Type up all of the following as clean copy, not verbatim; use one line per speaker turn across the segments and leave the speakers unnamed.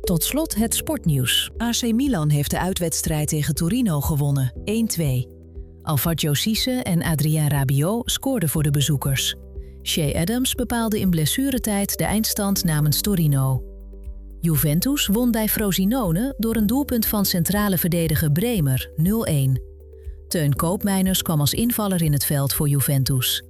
Tot slot het sportnieuws. AC Milan heeft de uitwedstrijd tegen Torino gewonnen, 1-2. Alfredo Cisse en Adrien Rabiot scoorden voor de bezoekers. Shea Adams bepaalde in blessuretijd de eindstand namens Torino. Juventus won bij Frosinone door een doelpunt van centrale verdediger Bremer, 0-1. Teun Koopmeiners kwam als invaller in het veld voor Juventus.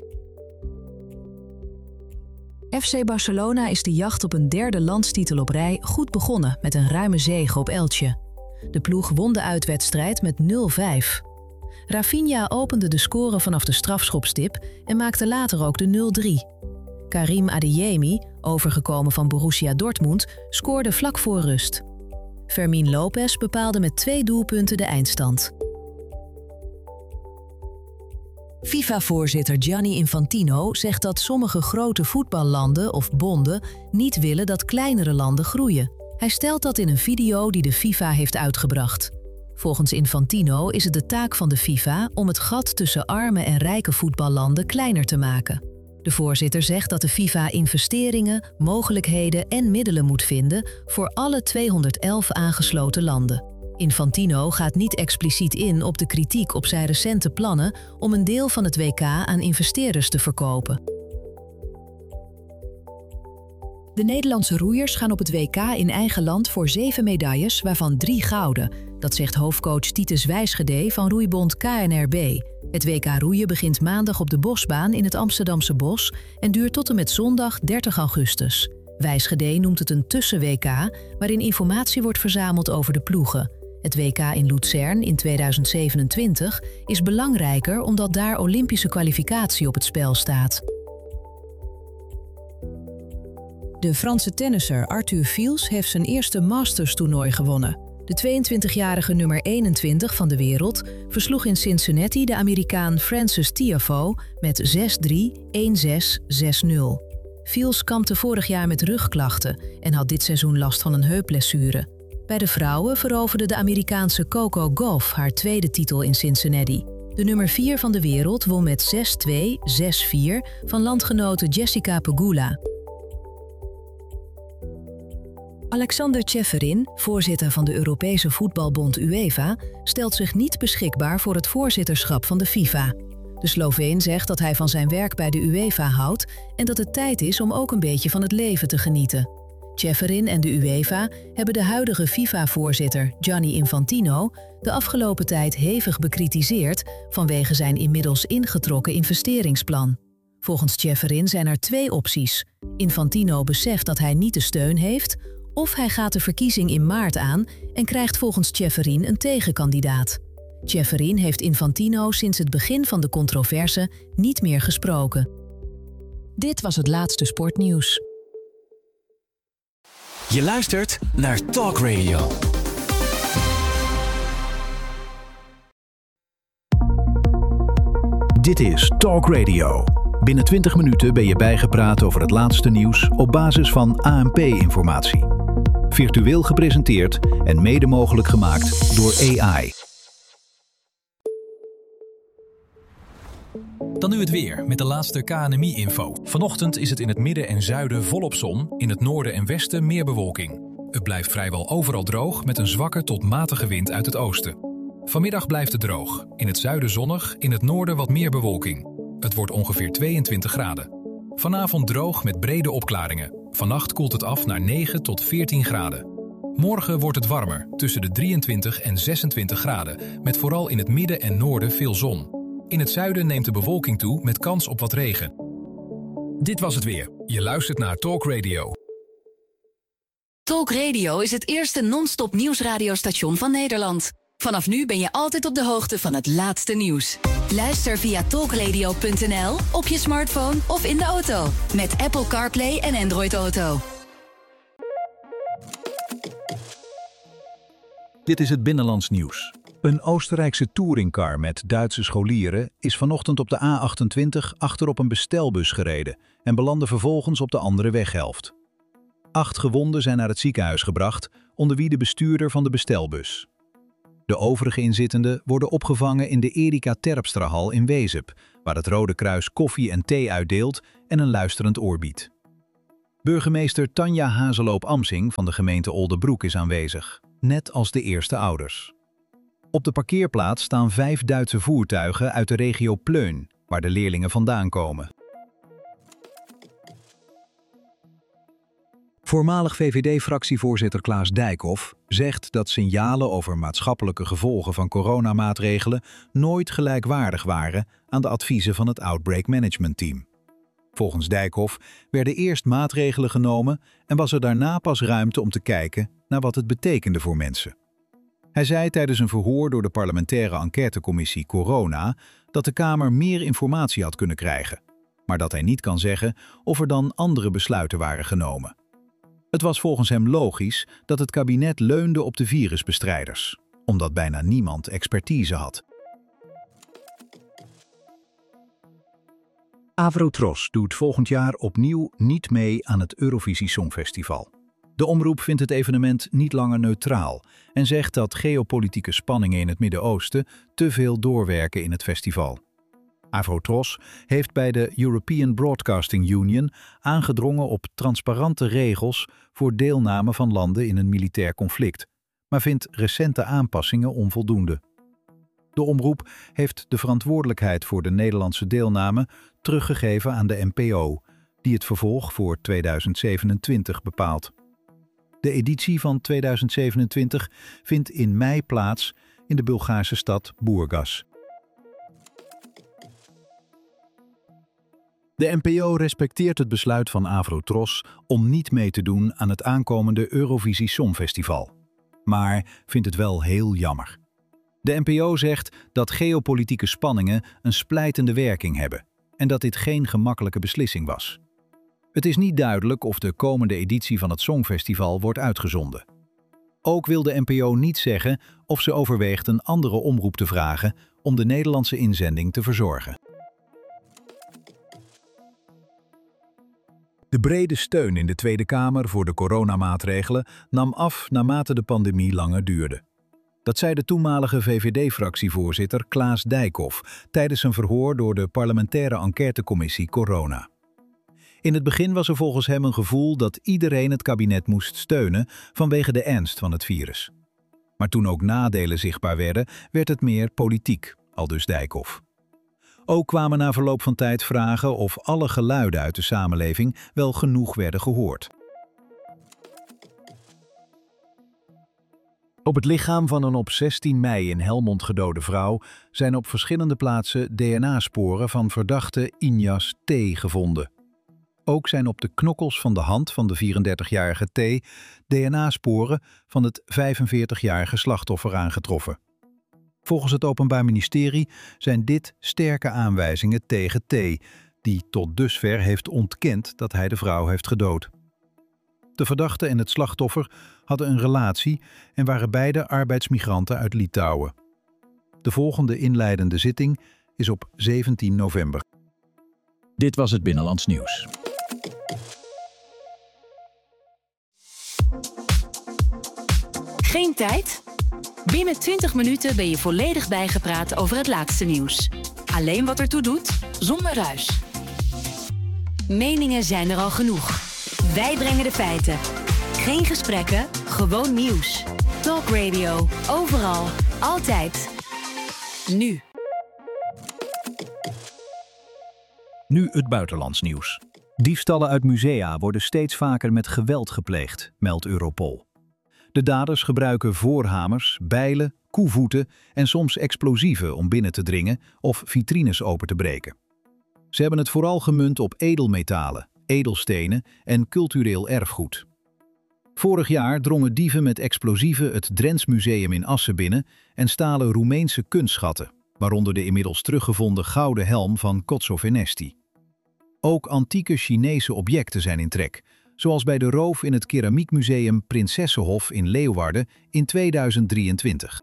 FC Barcelona is de jacht op een derde landstitel op rij goed begonnen met een ruime zege op Elche. De ploeg won de uitwedstrijd met 0-5. Rafinha opende de score vanaf de strafschopstip en maakte later ook de 0-3. Karim Adeyemi, overgekomen van Borussia Dortmund, scoorde vlak voor rust. Fermín López bepaalde met 2 doelpunten de eindstand. FIFA-voorzitter Gianni Infantino zegt dat sommige grote voetballanden of bonden niet willen dat kleinere landen groeien. Hij stelt dat in een video die de FIFA heeft uitgebracht. Volgens Infantino is het de taak van de FIFA om het gat tussen arme en rijke voetballanden kleiner te maken. De voorzitter zegt dat de FIFA investeringen, mogelijkheden en middelen moet vinden voor alle 211 aangesloten landen. Infantino gaat niet expliciet in op de kritiek op zijn recente plannen om een deel van het WK aan investeerders te verkopen. De Nederlandse roeiers gaan op het WK in eigen land voor 7 medailles, waarvan 3 gouden. Dat zegt hoofdcoach Titus Wijsgede van roeibond KNRB. Het WK roeien begint maandag op de Bosbaan in het Amsterdamse Bos en duurt tot en met zondag 30 augustus. Wijsgede noemt het een tussen-WK, waarin informatie wordt verzameld over de ploegen. Het WK in Luzern in 2027 is belangrijker omdat daar Olympische kwalificatie op het spel staat. De Franse tennisser Arthur Fils heeft zijn eerste Masters-toernooi gewonnen. De 22-jarige nummer 21 van de wereld versloeg in Cincinnati de Amerikaan Frances Tiafoe met 6-3, 1-6, 6-0. Fils kampte vorig jaar met rugklachten en had dit seizoen last van een heupblessure. Bij de vrouwen veroverde de Amerikaanse Coco Gauff haar tweede titel in Cincinnati. De nummer 4 van de wereld won met 6-2, 6-4 van landgenote Jessica Pegula. Alexander Čeferin, voorzitter van de Europese voetbalbond UEFA, stelt zich niet beschikbaar voor het voorzitterschap van de FIFA. De Sloveen zegt dat hij van zijn werk bij de UEFA houdt en dat het tijd is om ook een beetje van het leven te genieten. Čeferin en de UEFA hebben de huidige FIFA-voorzitter Gianni Infantino de afgelopen tijd hevig bekritiseerd vanwege zijn inmiddels ingetrokken investeringsplan. Volgens Čeferin zijn er 2 opties. Infantino beseft dat hij niet de steun heeft, of hij gaat de verkiezing in maart aan en krijgt volgens Čeferin een tegenkandidaat. Čeferin heeft Infantino sinds het begin van de controverse niet meer gesproken. Dit was het laatste sportnieuws.
Je luistert naar Talk Radio.
Dit is Talk Radio. Binnen 20 minuten ben je bijgepraat over het laatste nieuws op basis van ANP-informatie. Virtueel gepresenteerd en mede mogelijk gemaakt door AI.
Dan nu het weer met de laatste KNMI-info. Vanochtend is het in het midden en zuiden volop zon, in het noorden en westen meer bewolking. Het blijft vrijwel overal droog met een zwakke tot matige wind uit het oosten. Vanmiddag blijft het droog, in het zuiden zonnig, in het noorden wat meer bewolking. Het wordt ongeveer 22 graden. Vanavond droog met brede opklaringen. Vannacht koelt het af naar 9 tot 14 graden. Morgen wordt het warmer, tussen de 23 en 26 graden, met vooral in het midden en noorden veel zon. In het zuiden neemt de bewolking toe met kans op wat regen. Dit was het weer. Je luistert naar Talk Radio.
Talk Radio is het eerste non-stop nieuwsradiostation van Nederland. Vanaf nu ben je altijd op de hoogte van het laatste nieuws. Luister via talkradio.nl, op je smartphone of in de auto. Met Apple CarPlay en Android Auto.
Dit is het Binnenlands Nieuws. Een Oostenrijkse touringcar met Duitse scholieren is vanochtend op de A28 achterop een bestelbus gereden en belandde vervolgens op de andere weghelft. 8 gewonden zijn naar het ziekenhuis gebracht, onder wie de bestuurder van de bestelbus. De overige inzittenden worden opgevangen in de Erika Terpstrahal in Wezep, waar het Rode Kruis koffie en thee uitdeelt en een luisterend oor biedt. Burgemeester Tanja Hazeloop-Amsing van de gemeente Oldebroek is aanwezig, net als de eerste ouders. Op de parkeerplaats staan 5 Duitse voertuigen uit de regio Pleun, waar de leerlingen vandaan komen. Voormalig VVD-fractievoorzitter Klaas Dijkhoff zegt dat signalen over maatschappelijke gevolgen van coronamaatregelen nooit gelijkwaardig waren aan de adviezen van het Outbreak Management Team. Volgens Dijkhoff werden eerst maatregelen genomen en was er daarna pas ruimte om te kijken naar wat het betekende voor mensen. Hij zei tijdens een verhoor door de parlementaire enquêtecommissie Corona dat de Kamer meer informatie had kunnen krijgen, maar dat hij niet kan zeggen of er dan andere besluiten waren genomen. Het was volgens hem logisch dat het kabinet leunde op de virusbestrijders, omdat bijna niemand expertise had. Avrotros doet volgend jaar opnieuw niet mee aan het Eurovisie Songfestival. De omroep vindt het evenement niet langer neutraal en zegt dat geopolitieke spanningen in het Midden-Oosten te veel doorwerken in het festival. Avrotros heeft bij de European Broadcasting Union aangedrongen op transparante regels voor deelname van landen in een militair conflict, maar vindt recente aanpassingen onvoldoende. De omroep heeft de verantwoordelijkheid voor de Nederlandse deelname teruggegeven aan de NPO, die het vervolg voor 2027 bepaalt. De editie van 2027 vindt in mei plaats in de Bulgaarse stad Burgas. De NPO respecteert het besluit van Avrotros om niet mee te doen aan het aankomende Eurovisie Songfestival, maar vindt het wel heel jammer. De NPO zegt dat geopolitieke spanningen een splijtende werking hebben en dat dit geen gemakkelijke beslissing was. Het is niet duidelijk of de komende editie van het Songfestival wordt uitgezonden. Ook wil de NPO niet zeggen of ze overweegt een andere omroep te vragen om de Nederlandse inzending te verzorgen. De brede steun in de Tweede Kamer voor de coronamaatregelen nam af naarmate de pandemie langer duurde. Dat zei de toenmalige VVD-fractievoorzitter Klaas Dijkhoff tijdens een verhoor door de parlementaire enquêtecommissie Corona. In het begin was er volgens hem een gevoel dat iedereen het kabinet moest steunen vanwege de ernst van het virus. Maar toen ook nadelen zichtbaar werden, werd het meer politiek, aldus Dijkhoff. Ook kwamen na verloop van tijd vragen of alle geluiden uit de samenleving wel genoeg werden gehoord. Op het lichaam van een op 16 mei in Helmond gedode vrouw zijn op verschillende plaatsen DNA-sporen van verdachte Injas T. gevonden. Ook zijn op de knokkels van de hand van de 34-jarige T. DNA-sporen van het 45-jarige slachtoffer aangetroffen. Volgens het Openbaar Ministerie zijn dit sterke aanwijzingen tegen T., die tot dusver heeft ontkend dat hij de vrouw heeft gedood. De verdachte en het slachtoffer hadden een relatie en waren beide arbeidsmigranten uit Litouwen. De volgende inleidende zitting is op 17 november.
Dit was het Binnenlands Nieuws.
Geen tijd? Binnen 20 minuten ben je volledig bijgepraat over het laatste nieuws. Alleen wat ertoe doet, zonder ruis. Meningen zijn er al genoeg. Wij brengen de feiten. Geen gesprekken, gewoon nieuws. Talk Radio, overal, altijd. Nu.
Nu het buitenlands nieuws. Diefstallen uit musea worden steeds vaker met geweld gepleegd, meldt Europol. De daders gebruiken voorhamers, bijlen, koevoeten en soms explosieven om binnen te dringen of vitrines open te breken. Ze hebben het vooral gemunt op edelmetalen, edelstenen en cultureel erfgoed. Vorig jaar drongen dieven met explosieven het Drents Museum in Assen binnen en stalen Roemeense kunstschatten, waaronder de inmiddels teruggevonden gouden helm van Cozzo Vernesti. Ook antieke Chinese objecten zijn in trek, zoals bij de roof in het keramiekmuseum Prinsessenhof in Leeuwarden in 2023.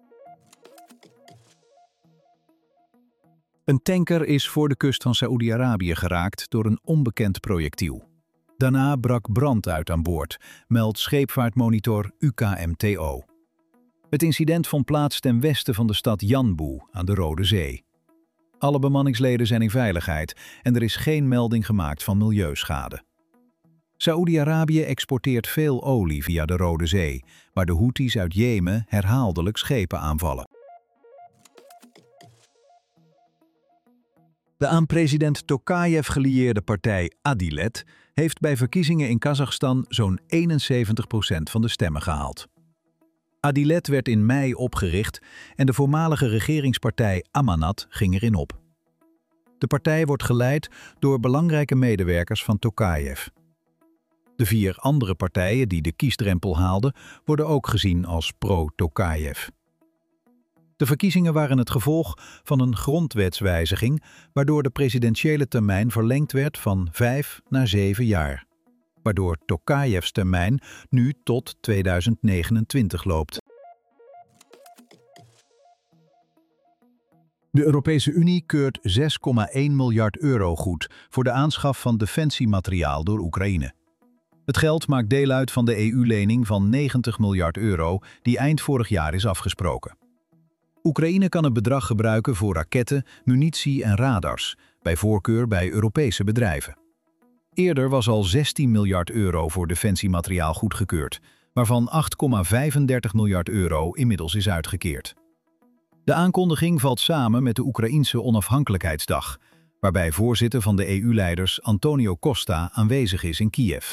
Een tanker is voor de kust van Saoedi-Arabië geraakt door een onbekend projectiel. Daarna brak brand uit aan boord, meldt scheepvaartmonitor UKMTO. Het incident vond plaats ten westen van de stad Yanbu aan de Rode Zee. Alle bemanningsleden zijn in veiligheid en er is geen melding gemaakt van milieuschade. Saoedi-Arabië exporteert veel olie via de Rode Zee, waar de Houthis uit Jemen herhaaldelijk schepen aanvallen. De aan president Tokayev gelieerde partij Adilet heeft bij verkiezingen in Kazachstan zo'n 71% van de stemmen gehaald. Adilet werd in mei opgericht en de voormalige regeringspartij Amanat ging erin op. De partij wordt geleid door belangrijke medewerkers van Tokayev. De 4 andere partijen die de kiesdrempel haalden, worden ook gezien als pro-Tokayev. De verkiezingen waren het gevolg van een grondwetswijziging, waardoor de presidentiële termijn verlengd werd van 5 naar 7 jaar. Waardoor Tokayevs termijn nu tot 2029 loopt. De Europese Unie keurt €6,1 miljard goed voor de aanschaf van defensiemateriaal door Oekraïne. Het geld maakt deel uit van de EU-lening van €90 miljard die eind vorig jaar is afgesproken. Oekraïne kan het bedrag gebruiken voor raketten, munitie en radars, bij voorkeur bij Europese bedrijven. Eerder was al €16 miljard voor defensiemateriaal goedgekeurd, waarvan €8,35 miljard inmiddels is uitgekeerd. De aankondiging valt samen met de Oekraïense onafhankelijkheidsdag, waarbij voorzitter van de EU-leiders Antonio Costa aanwezig is in Kiev.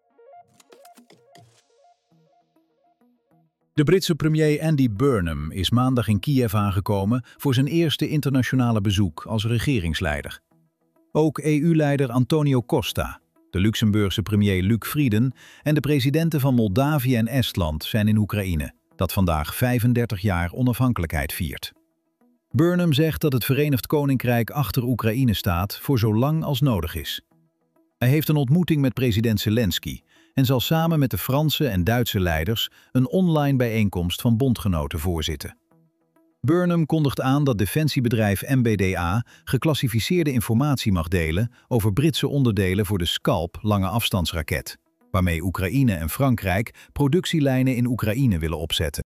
De Britse premier Andy Burnham is maandag in Kiev aangekomen voor zijn eerste internationale bezoek als regeringsleider. Ook EU-leider Antonio Costa, de Luxemburgse premier Luc Frieden en de presidenten van Moldavië en Estland zijn in Oekraïne, dat vandaag 35 jaar onafhankelijkheid viert. Burnham zegt dat het Verenigd Koninkrijk achter Oekraïne staat voor zo lang als nodig is. Hij heeft een ontmoeting met president Zelensky en zal samen met de Franse en Duitse leiders een online bijeenkomst van bondgenoten voorzitten. Burnham kondigt aan dat defensiebedrijf MBDA geclassificeerde informatie mag delen over Britse onderdelen voor de Scalp lange afstandsraket, waarmee Oekraïne en Frankrijk productielijnen in Oekraïne willen opzetten.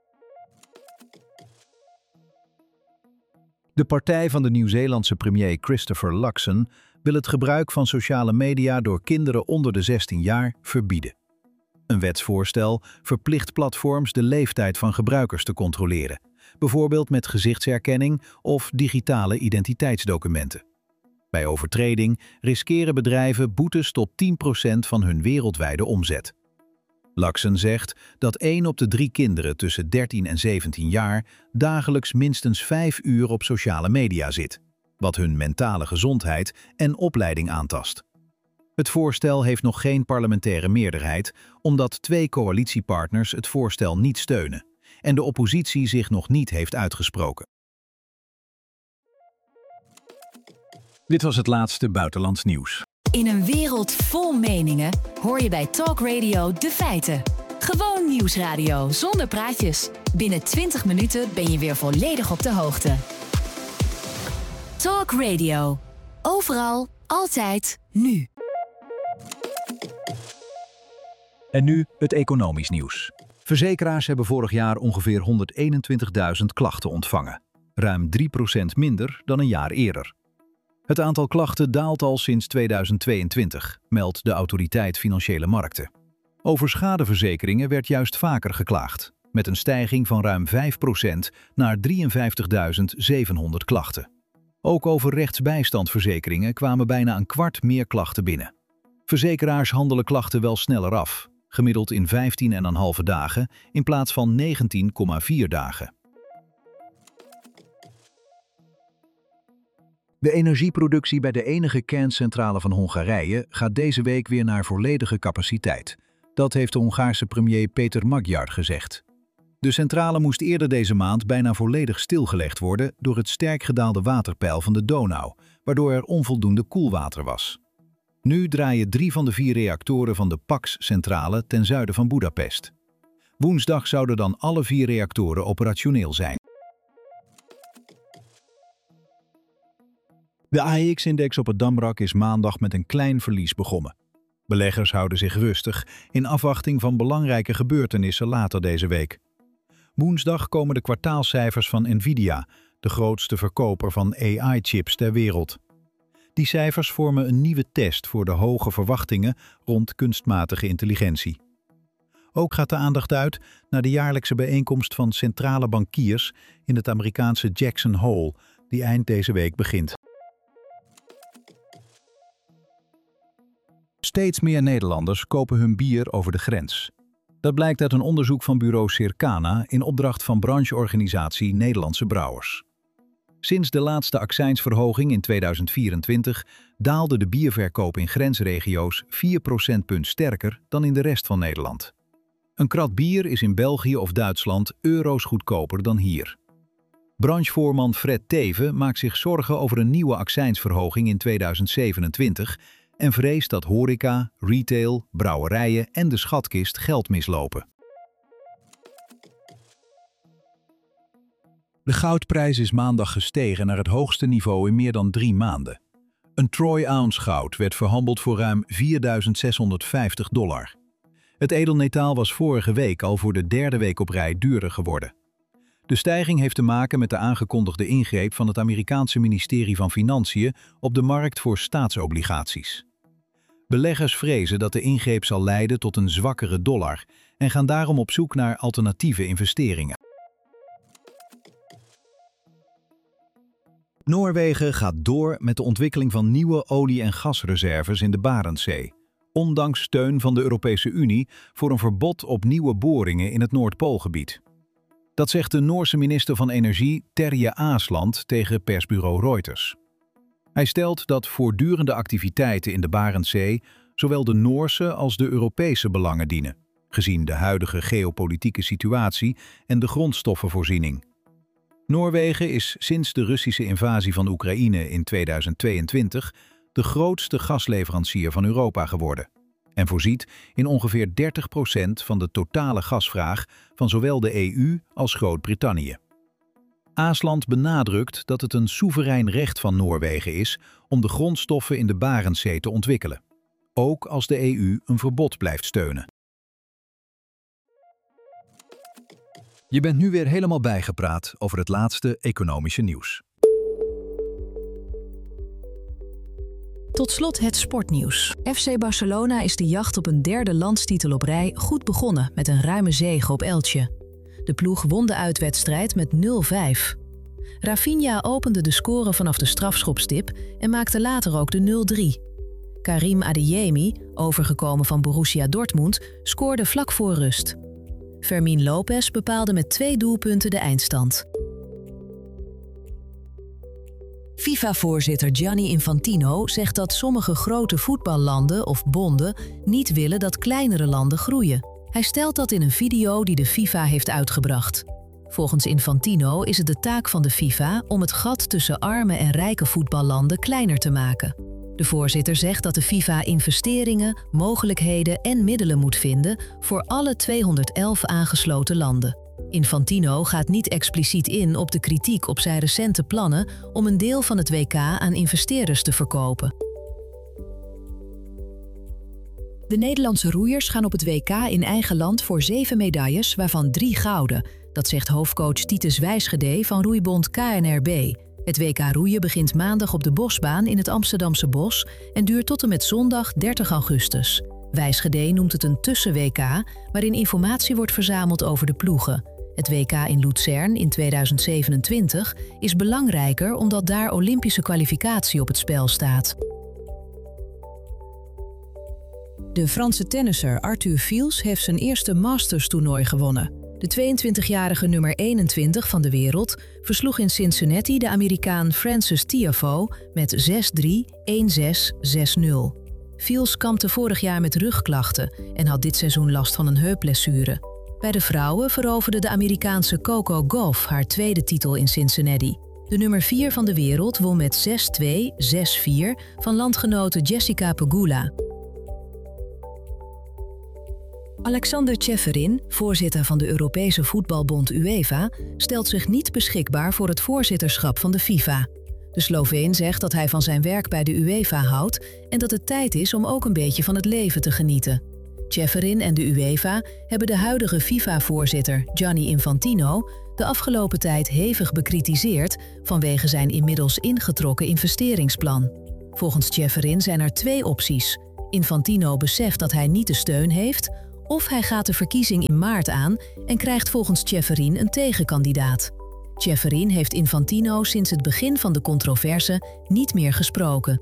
De partij van de Nieuw-Zeelandse premier Christopher Luxon wil het gebruik van sociale media door kinderen onder de 16 jaar verbieden. Een wetsvoorstel verplicht platforms de leeftijd van gebruikers te controleren, bijvoorbeeld met gezichtsherkenning of digitale identiteitsdocumenten. Bij overtreding riskeren bedrijven boetes tot 10% van hun wereldwijde omzet. Luxon zegt dat 1 op de 3 kinderen tussen 13 en 17 jaar dagelijks minstens 5 uur op sociale media zit, wat hun mentale gezondheid en opleiding aantast. Het voorstel heeft nog geen parlementaire meerderheid, omdat 2 coalitiepartners het voorstel niet steunen en de oppositie zich nog niet heeft uitgesproken. Dit was het laatste buitenlands nieuws.
In een wereld vol meningen hoor je bij Talk Radio de feiten. Gewoon nieuwsradio zonder praatjes. Binnen 20 minuten ben je weer volledig op de hoogte. Talk Radio. Overal, altijd, nu.
En nu het economisch nieuws. Verzekeraars hebben vorig jaar ongeveer 121.000 klachten ontvangen. Ruim 3% minder dan een jaar eerder. Het aantal klachten daalt al sinds 2022, meldt de Autoriteit Financiële Markten. Over schadeverzekeringen werd juist vaker geklaagd, met een stijging van ruim 5% naar 53.700 klachten. Ook over rechtsbijstandverzekeringen kwamen bijna een kwart meer klachten binnen. Verzekeraars handelen klachten wel sneller af, gemiddeld in 15,5 dagen in plaats van 19,4 dagen. De energieproductie bij de enige kerncentrale van Hongarije gaat deze week weer naar volledige capaciteit. Dat heeft de Hongaarse premier Péter Magyar gezegd. De centrale moest eerder deze maand bijna volledig stilgelegd worden door het sterk gedaalde waterpeil van de Donau, waardoor er onvoldoende koelwater was. Nu draaien 3 van de 4 reactoren van de Paks-centrale ten zuiden van Boedapest. Woensdag zouden dan alle 4 reactoren operationeel zijn. De AEX-index op het Damrak is maandag met een klein verlies begonnen. Beleggers houden zich rustig in afwachting van belangrijke gebeurtenissen later deze week. Woensdag komen de kwartaalcijfers van Nvidia, de grootste verkoper van AI-chips ter wereld. Die cijfers vormen een nieuwe test voor de hoge verwachtingen rond kunstmatige intelligentie. Ook gaat de aandacht uit naar de jaarlijkse bijeenkomst van centrale bankiers in het Amerikaanse Jackson Hole, die eind deze week begint. Steeds meer Nederlanders kopen hun bier over de grens. Dat blijkt uit een onderzoek van bureau Circana in opdracht van brancheorganisatie Nederlandse Brouwers. Sinds de laatste accijnsverhoging in 2024 daalde de bierverkoop in grensregio's 4 procentpunt sterker dan in de rest van Nederland. Een krat bier is in België of Duitsland euro's goedkoper dan hier. Branchevoorman Fred Teven maakt zich zorgen over een nieuwe accijnsverhoging in 2027 en vreest dat horeca, retail, brouwerijen en de schatkist geld mislopen. De goudprijs is maandag gestegen naar het hoogste niveau in meer dan 3 maanden. Een troy-ounce goud werd verhandeld voor ruim $4.650. Het edelmetaal was vorige week al voor de 3e week op rij duurder geworden. De stijging heeft te maken met de aangekondigde ingreep van het Amerikaanse ministerie van Financiën op de markt voor staatsobligaties. Beleggers vrezen dat de ingreep zal leiden tot een zwakkere dollar en gaan daarom op zoek naar alternatieve investeringen. Noorwegen gaat door met de ontwikkeling van nieuwe olie- en gasreserves in de Barentszee, ondanks steun van de Europese Unie voor een verbod op nieuwe boringen in het Noordpoolgebied. Dat zegt de Noorse minister van Energie Terje Aasland tegen persbureau Reuters. Hij stelt dat voortdurende activiteiten in de Barentszee zowel de Noorse als de Europese belangen dienen, gezien de huidige geopolitieke situatie en de grondstoffenvoorziening. Noorwegen is sinds de Russische invasie van Oekraïne in 2022 de grootste gasleverancier van Europa geworden en voorziet in ongeveer 30% van de totale gasvraag van zowel de EU als Groot-Brittannië. Aasland benadrukt dat het een soeverein recht van Noorwegen is om de grondstoffen in de Barentszee te ontwikkelen, ook als de EU een verbod blijft steunen. Je bent nu weer helemaal bijgepraat over het laatste economische nieuws.
Tot slot het sportnieuws. FC Barcelona is de jacht op een 3e landstitel op rij goed begonnen met een ruime zege op Elche. De ploeg won de uitwedstrijd met 0-5. Rafinha opende de score vanaf de strafschopstip en maakte later ook de 0-3. Karim Adeyemi, overgekomen van Borussia Dortmund, scoorde vlak voor rust. Fermín López bepaalde met 2 doelpunten de eindstand. FIFA-voorzitter Gianni Infantino zegt dat sommige grote voetballanden of bonden niet willen dat kleinere landen groeien. Hij stelt dat in een video die de FIFA heeft uitgebracht. Volgens Infantino is het de taak van de FIFA om het gat tussen arme en rijke voetballanden kleiner te maken. De voorzitter zegt dat de FIFA investeringen, mogelijkheden en middelen moet vinden voor alle 211 aangesloten landen. Infantino gaat niet expliciet in op de kritiek op zijn recente plannen om een deel van het WK aan investeerders te verkopen. De Nederlandse roeiers gaan op het WK in eigen land voor 7 medailles, waarvan 3 gouden. Dat zegt hoofdcoach Titus Wijsgede van roeibond KNRB. Het WK roeien begint maandag op de Bosbaan in het Amsterdamse Bos en duurt tot en met zondag 30 augustus. Wijsgede noemt het een tussen-WK, waarin informatie wordt verzameld over de ploegen. Het WK in Luzern in 2027 is belangrijker omdat daar Olympische kwalificatie op het spel staat. De Franse tennisser Arthur Fils heeft zijn eerste Masters-toernooi gewonnen. De 22-jarige nummer 21 van de wereld versloeg in Cincinnati de Amerikaan Frances Tiafoe met 6-3, 1-6, 6-0. Fils kampte vorig jaar met rugklachten en had dit seizoen last van een heupblessure. Bij de vrouwen veroverde de Amerikaanse Coco Gauff haar 2e titel in Cincinnati. De nummer 4 van de wereld won met 6-2, 6-4 van landgenote Jessica Pegula. Alexander Čeferin, voorzitter van de Europese voetbalbond UEFA, stelt zich niet beschikbaar voor het voorzitterschap van de FIFA. De Sloveen zegt dat hij van zijn werk bij de UEFA houdt en dat het tijd is om ook een beetje van het leven te genieten. Čeferin en de UEFA hebben de huidige FIFA-voorzitter Gianni Infantino de afgelopen tijd hevig bekritiseerd vanwege zijn inmiddels ingetrokken investeringsplan. Volgens Ceferin zijn er 2 opties. Infantino beseft dat hij niet de steun heeft, of hij gaat de verkiezing in maart aan en krijgt volgens Ceferin een tegenkandidaat. Ceferin heeft Infantino sinds het begin van de controverse niet meer gesproken.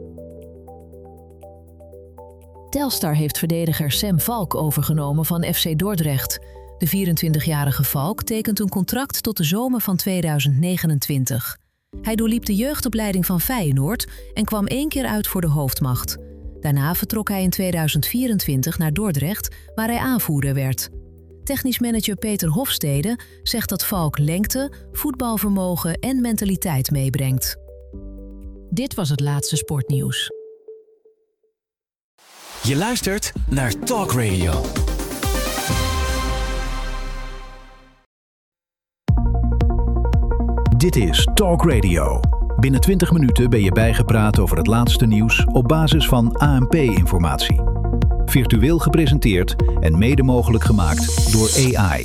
Telstar heeft verdediger Sam Valk overgenomen van FC Dordrecht. De 24-jarige Valk tekent een contract tot de zomer van 2029. Hij doorliep de jeugdopleiding van Feyenoord en kwam 1 keer uit voor de hoofdmacht. Daarna vertrok hij in 2024 naar Dordrecht, waar hij aanvoerder werd. Technisch manager Peter Hofstede zegt dat Valk lengte, voetbalvermogen en mentaliteit meebrengt. Dit was het laatste sportnieuws.
Je luistert naar Talk Radio.
Dit is Talk Radio. Binnen 20 minuten ben je bijgepraat over het laatste nieuws op basis van ANP-informatie. Virtueel gepresenteerd en mede mogelijk gemaakt door AI.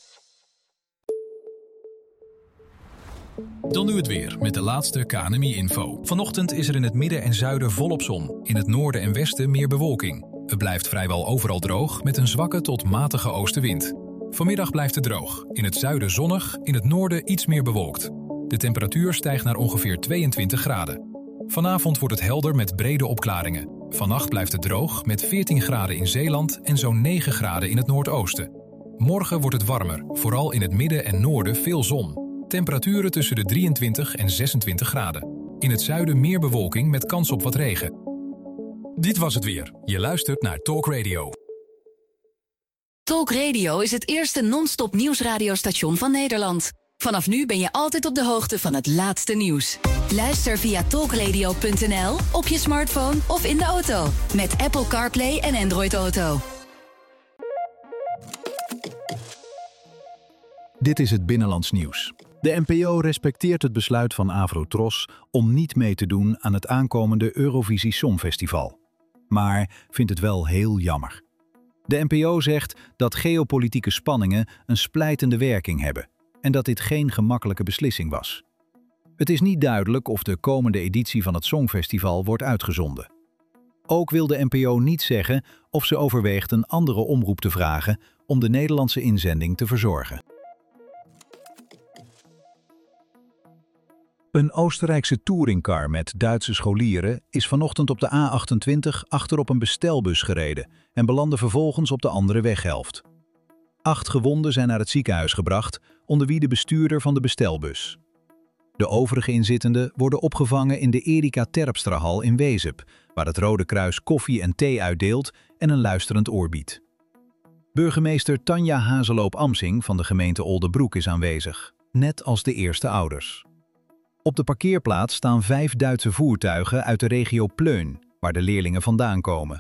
Dan nu het weer met de laatste KNMI-info. Vanochtend is er in het midden en zuiden volop zon. In het noorden en westen meer bewolking. Het blijft vrijwel overal droog met een zwakke tot matige oostenwind. Vanmiddag blijft het droog. In het zuiden zonnig, in het noorden iets meer bewolkt. De temperatuur stijgt naar ongeveer 22 graden. Vanavond wordt het helder met brede opklaringen. Vannacht blijft het droog met 14 graden in Zeeland en zo'n 9 graden in het noordoosten. Morgen wordt het warmer, vooral in het midden en noorden veel zon. Temperaturen tussen de 23 en 26 graden. In het zuiden meer bewolking met kans op wat regen. Dit was het weer. Je luistert naar Talk Radio.
Talk Radio is het eerste non-stop nieuwsradiostation van Nederland. Vanaf nu ben je altijd op de hoogte van het laatste nieuws. Luister via talkradio.nl, op je smartphone of in de auto. Met Apple CarPlay en Android Auto.
Dit is het Binnenlands Nieuws. De NPO respecteert het besluit van Avrotros om niet mee te doen aan het aankomende Eurovisie Songfestival. Maar vindt het wel heel jammer. De NPO zegt dat geopolitieke spanningen een splijtende werking hebben en dat dit geen gemakkelijke beslissing was. Het is niet duidelijk of de komende editie van het Songfestival wordt uitgezonden. Ook wil de NPO niet zeggen of ze overweegt een andere omroep te vragen om de Nederlandse inzending te verzorgen.
Een Oostenrijkse touringcar met Duitse scholieren is vanochtend op de A28 achterop een bestelbus gereden en belandde vervolgens op de andere weghelft. 8 gewonden zijn naar het ziekenhuis gebracht, onder wie de bestuurder van de bestelbus. De overige inzittenden worden opgevangen in de Erika Terpstrahal in Wezep, waar het Rode Kruis koffie en thee uitdeelt en een luisterend oor biedt. Burgemeester Tanja Hazeloop-Amsing van de gemeente Oldebroek is aanwezig, net als de eerste ouders. Op de parkeerplaats staan 5 Duitse voertuigen uit de regio Pleun, waar de leerlingen vandaan komen.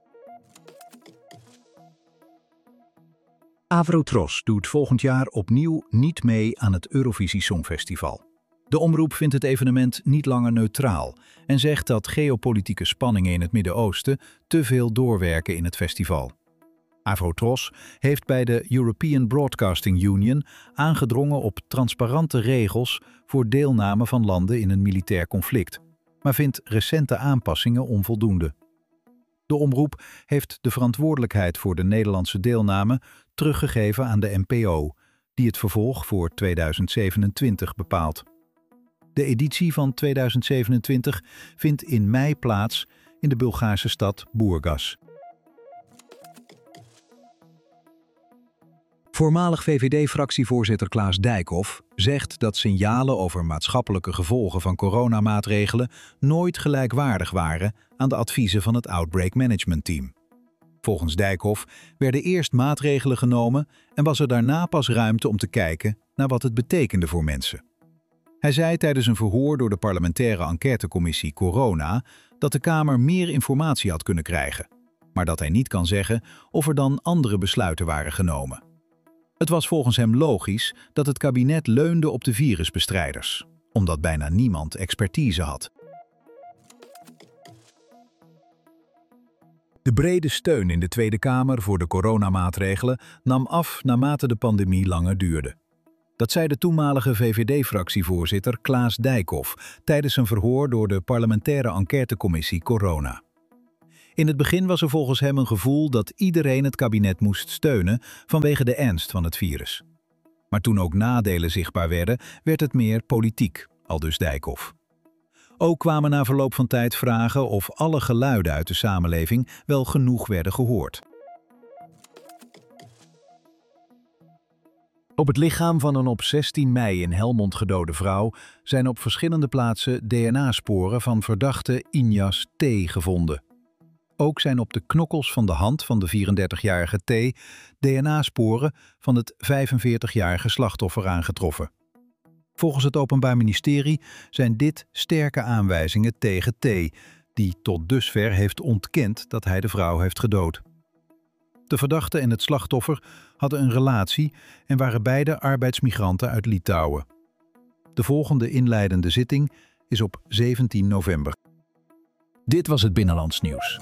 Avrotros doet volgend jaar opnieuw niet mee aan het Eurovisie Songfestival. De omroep vindt het evenement niet langer neutraal en zegt dat geopolitieke spanningen in het Midden-Oosten te veel doorwerken in het festival. Avrotros heeft bij de European Broadcasting Union aangedrongen op transparante regels voor deelname van landen in een militair conflict, maar vindt recente aanpassingen onvoldoende. De omroep heeft de verantwoordelijkheid voor de Nederlandse deelname teruggegeven aan de NPO, die het vervolg voor 2027 bepaalt. De editie van 2027 vindt in mei plaats in de Bulgaarse stad Burgas. Voormalig VVD-fractievoorzitter Klaas Dijkhoff zegt dat signalen over maatschappelijke gevolgen van coronamaatregelen nooit gelijkwaardig waren aan de adviezen van het Outbreak Management Team. Volgens Dijkhoff werden eerst maatregelen genomen en was er daarna pas ruimte om te kijken naar wat het betekende voor mensen. Hij zei tijdens een verhoor door de parlementaire enquêtecommissie Corona dat de Kamer meer informatie had kunnen krijgen, maar dat hij niet kan zeggen of er dan andere besluiten waren genomen. Het was volgens hem logisch dat het kabinet leunde op de virusbestrijders, omdat bijna niemand expertise had. De brede steun in de Tweede Kamer voor de coronamaatregelen nam af naarmate de pandemie langer duurde.
Dat zei de toenmalige VVD-fractievoorzitter Klaas Dijkhoff tijdens een verhoor door de parlementaire enquêtecommissie Corona. In het begin was er volgens hem een gevoel dat iedereen het kabinet moest steunen vanwege de ernst van het virus. Maar toen ook nadelen zichtbaar werden, werd het meer politiek, aldus Dijkhoff. Ook kwamen na verloop van tijd vragen of alle geluiden uit de samenleving wel genoeg werden gehoord. Op het lichaam van een op 16 mei in Helmond gedode vrouw zijn op verschillende plaatsen DNA-sporen van verdachte Injas T. gevonden. Ook zijn op de knokkels van de hand van de 34-jarige T. DNA-sporen van het 45-jarige slachtoffer aangetroffen. Volgens het Openbaar Ministerie zijn dit sterke aanwijzingen tegen T., die tot dusver heeft ontkend dat hij de vrouw heeft gedood. De verdachte en het slachtoffer hadden een relatie en waren beide arbeidsmigranten uit Litouwen. De volgende inleidende zitting is op 17 november. Dit was het Binnenlands Nieuws.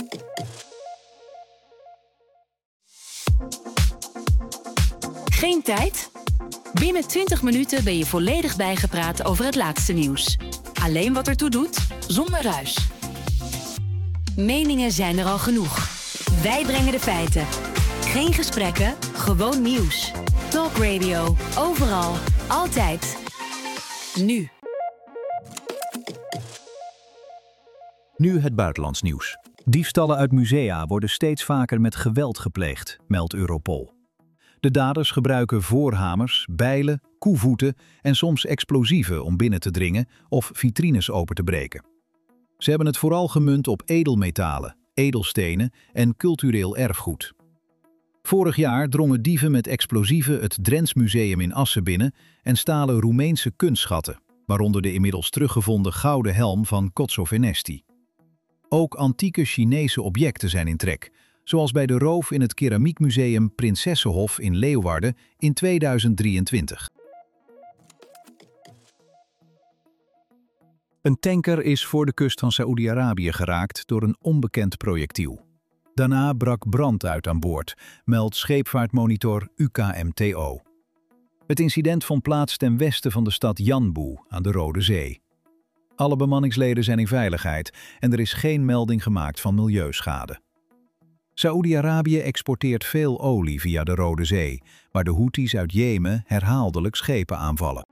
Geen tijd? Binnen 20 minuten ben je volledig bijgepraat over het laatste nieuws. Alleen wat ertoe doet, zonder ruis. Meningen zijn er al genoeg. Wij brengen de feiten. Geen gesprekken, gewoon nieuws. Talk Radio, overal, altijd. Nu.
Nu het buitenlands nieuws. Diefstallen uit musea worden steeds vaker met geweld gepleegd, meldt Europol. De daders gebruiken voorhamers, bijlen, koevoeten en soms explosieven om binnen te dringen of vitrines open te breken. Ze hebben het vooral gemunt op edelmetalen, edelstenen en cultureel erfgoed. Vorig jaar drongen dieven met explosieven het Drents Museum in Assen binnen en stalen Roemeense kunstschatten, waaronder de inmiddels teruggevonden gouden helm van Cozzo Vernesti. Ook antieke Chinese objecten zijn in trek, zoals bij de roof in het keramiekmuseum Prinsessenhof in Leeuwarden in 2023. Een tanker is voor de kust van Saoedi-Arabië geraakt door een onbekend projectiel. Daarna brak brand uit aan boord, meldt scheepvaartmonitor UKMTO. Het incident vond plaats ten westen van de stad Yanbu aan de Rode Zee. Alle bemanningsleden zijn in veiligheid en er is geen melding gemaakt van milieuschade. Saoedi-Arabië exporteert veel olie via de Rode Zee, waar de Houthis uit Jemen herhaaldelijk schepen aanvallen.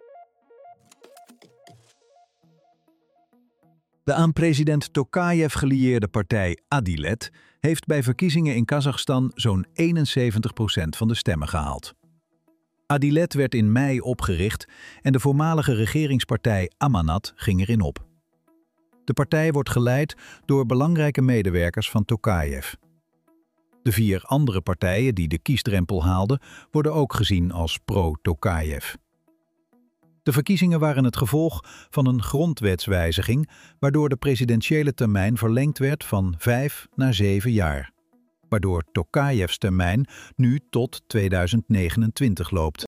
De aan president Tokayev gelieerde partij Adilet heeft bij verkiezingen in Kazachstan zo'n 71% van de stemmen gehaald. Adilet werd in mei opgericht en de voormalige regeringspartij Amanat ging erin op. De partij wordt geleid door belangrijke medewerkers van Tokayev. De 4 andere partijen die de kiesdrempel haalden, worden ook gezien als pro-Tokayev. De verkiezingen waren het gevolg van een grondwetswijziging, waardoor de presidentiële termijn verlengd werd van 5 naar 7 jaar. Waardoor Tokayevs termijn nu tot 2029 loopt.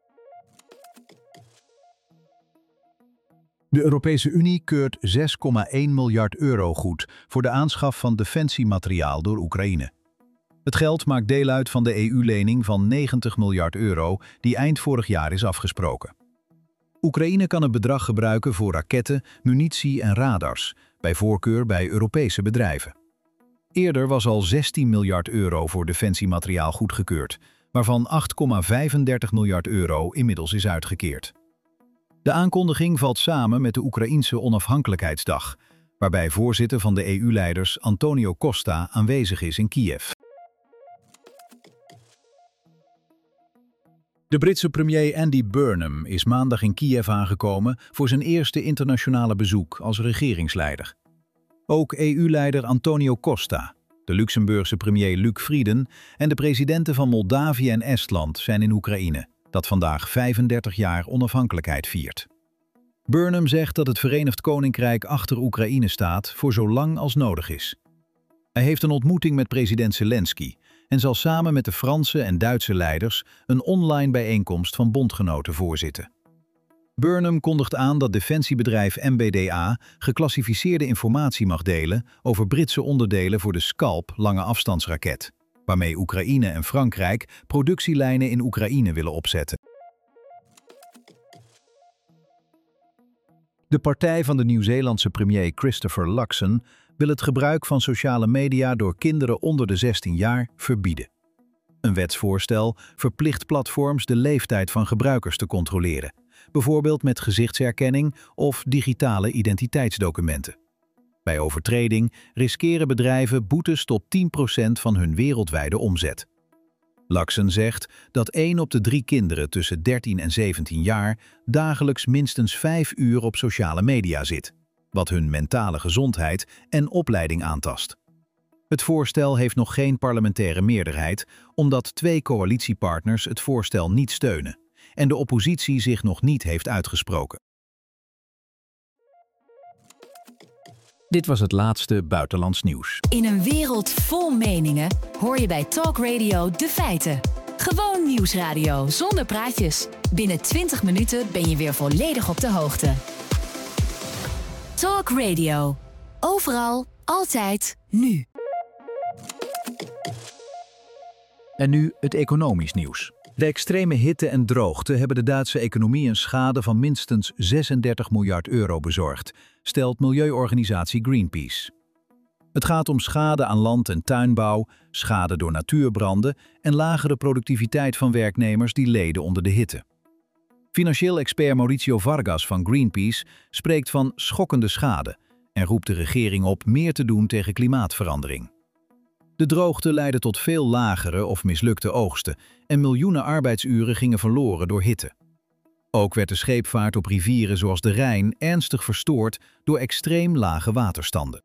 De Europese Unie keurt €6,1 miljard goed voor de aanschaf van defensiemateriaal door Oekraïne. Het geld maakt deel uit van de EU-lening van €90 miljard die eind vorig jaar is afgesproken. Oekraïne kan het bedrag gebruiken voor raketten, munitie en radars, bij voorkeur bij Europese bedrijven. Eerder was al €16 miljard voor defensiemateriaal goedgekeurd, waarvan €8,35 miljard inmiddels is uitgekeerd. De aankondiging valt samen met de Oekraïense onafhankelijkheidsdag, waarbij voorzitter van de EU-leiders Antonio Costa aanwezig is in Kiev. De Britse premier Andy Burnham is maandag in Kiev aangekomen voor zijn eerste internationale bezoek als regeringsleider. Ook EU-leider Antonio Costa, de Luxemburgse premier Luc Frieden en de presidenten van Moldavië en Estland zijn in Oekraïne, dat vandaag 35 jaar onafhankelijkheid viert. Burnham zegt dat het Verenigd Koninkrijk achter Oekraïne staat voor zo lang als nodig is. Hij heeft een ontmoeting met president Zelensky en zal samen met de Franse en Duitse leiders een online bijeenkomst van bondgenoten voorzitten. Burnham kondigt aan dat defensiebedrijf MBDA geclassificeerde informatie mag delen over Britse onderdelen voor de Scalp lange afstandsraket, waarmee Oekraïne en Frankrijk productielijnen in Oekraïne willen opzetten. De partij van de Nieuw-Zeelandse premier Christopher Luxon wil het gebruik van sociale media door kinderen onder de 16 jaar verbieden. Een wetsvoorstel verplicht platforms de leeftijd van gebruikers te controleren, bijvoorbeeld met gezichtsherkenning of digitale identiteitsdocumenten. Bij overtreding riskeren bedrijven boetes tot 10% van hun wereldwijde omzet. Luxon zegt dat 1 op de 3 kinderen tussen 13 en 17 jaar dagelijks minstens 5 uur op sociale media zit, wat hun mentale gezondheid en opleiding aantast. Het voorstel heeft nog geen parlementaire meerderheid, omdat 2 coalitiepartners het voorstel niet steunen en de oppositie zich nog niet heeft uitgesproken. Dit was het laatste buitenlands nieuws.
In een wereld vol meningen hoor je bij Talk Radio de feiten. Gewoon nieuwsradio zonder praatjes. Binnen 20 minuten ben je weer volledig op de hoogte. Talk Radio. Overal, altijd, nu.
En nu het economisch nieuws. De extreme hitte en droogte hebben de Duitse economie een schade van minstens 36 miljard euro bezorgd, stelt milieuorganisatie Greenpeace. Het gaat om schade aan land- en tuinbouw, schade door natuurbranden en lagere productiviteit van werknemers die leden onder de hitte. Financieel expert Mauricio Vargas van Greenpeace spreekt van schokkende schade en roept de regering op meer te doen tegen klimaatverandering. De droogte leidde tot veel lagere of mislukte oogsten en miljoenen arbeidsuren gingen verloren door hitte. Ook werd de scheepvaart op rivieren zoals de Rijn ernstig verstoord door extreem lage waterstanden.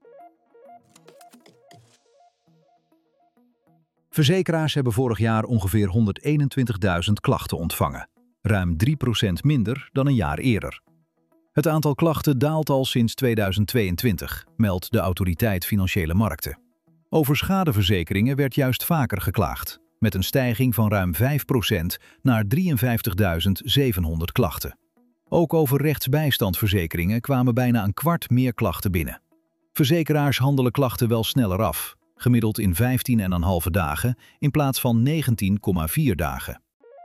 Verzekeraars hebben vorig jaar ongeveer 121.000 klachten ontvangen, ruim 3% minder dan een jaar eerder. Het aantal klachten daalt al sinds 2022, meldt de Autoriteit Financiële Markten. Over schadeverzekeringen werd juist vaker geklaagd, met een stijging van ruim 5% naar 53.700 klachten. Ook over rechtsbijstandverzekeringen kwamen bijna een kwart meer klachten binnen. Verzekeraars handelen klachten wel sneller af, gemiddeld in 15,5 dagen in plaats van 19,4 dagen.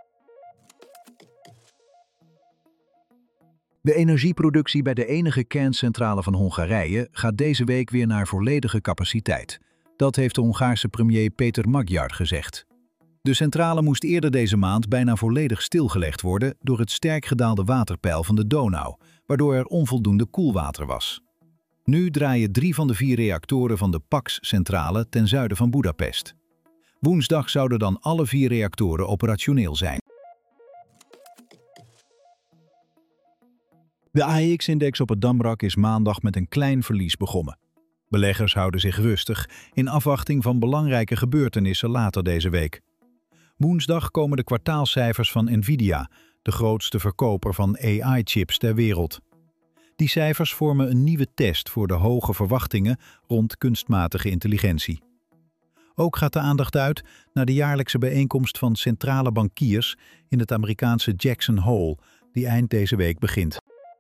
De energieproductie bij de enige kerncentrale van Hongarije gaat deze week weer naar volledige capaciteit. Dat heeft de Hongaarse premier Péter Magyar gezegd. De centrale moest eerder deze maand bijna volledig stilgelegd worden door het sterk gedaalde waterpeil van de Donau, waardoor er onvoldoende koelwater was. Nu draaien 3 van de 4 reactoren van de Paks-centrale ten zuiden van Boedapest. Woensdag zouden dan alle 4 reactoren operationeel zijn. De AEX-index op het Damrak is maandag met een klein verlies begonnen. Beleggers houden zich rustig in afwachting van belangrijke gebeurtenissen later deze week. Woensdag komen de kwartaalcijfers van Nvidia, de grootste verkoper van AI-chips ter wereld. Die cijfers vormen een nieuwe test voor de hoge verwachtingen rond kunstmatige intelligentie. Ook gaat de aandacht uit naar de jaarlijkse bijeenkomst van centrale bankiers in het Amerikaanse Jackson Hole, die eind deze week begint.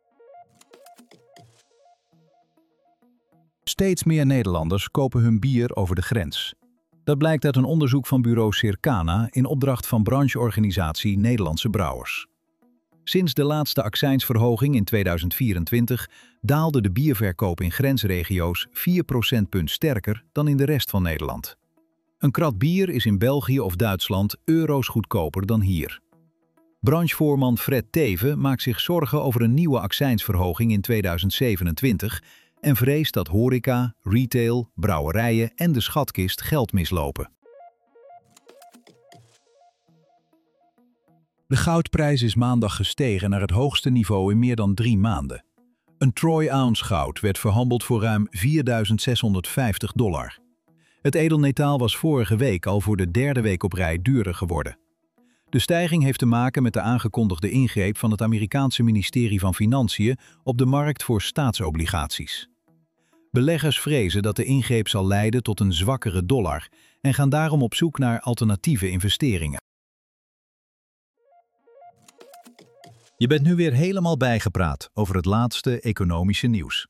Steeds meer Nederlanders kopen hun bier over de grens. Dat blijkt uit een onderzoek van bureau Circana in opdracht van brancheorganisatie Nederlandse Brouwers. Sinds de laatste accijnsverhoging in 2024 daalde de bierverkoop in grensregio's 4 procentpunt sterker dan in de rest van Nederland. Een krat bier is in België of Duitsland euro's goedkoper dan hier. Branchevoorman Fred Teven maakt zich zorgen over een nieuwe accijnsverhoging in 2027 en vreest dat horeca, retail, brouwerijen en de schatkist geld mislopen. De goudprijs is maandag gestegen naar het hoogste niveau in meer dan 3 maanden. Een troy ounce goud werd verhandeld voor ruim $4.650. Het edelmetaal was vorige week al voor de 3e week op rij duurder geworden. De stijging heeft te maken met de aangekondigde ingreep van het Amerikaanse ministerie van Financiën op de markt voor staatsobligaties. Beleggers vrezen dat de ingreep zal leiden tot een zwakkere dollar en gaan daarom op zoek naar alternatieve investeringen. Je bent nu weer helemaal bijgepraat over het laatste economische nieuws.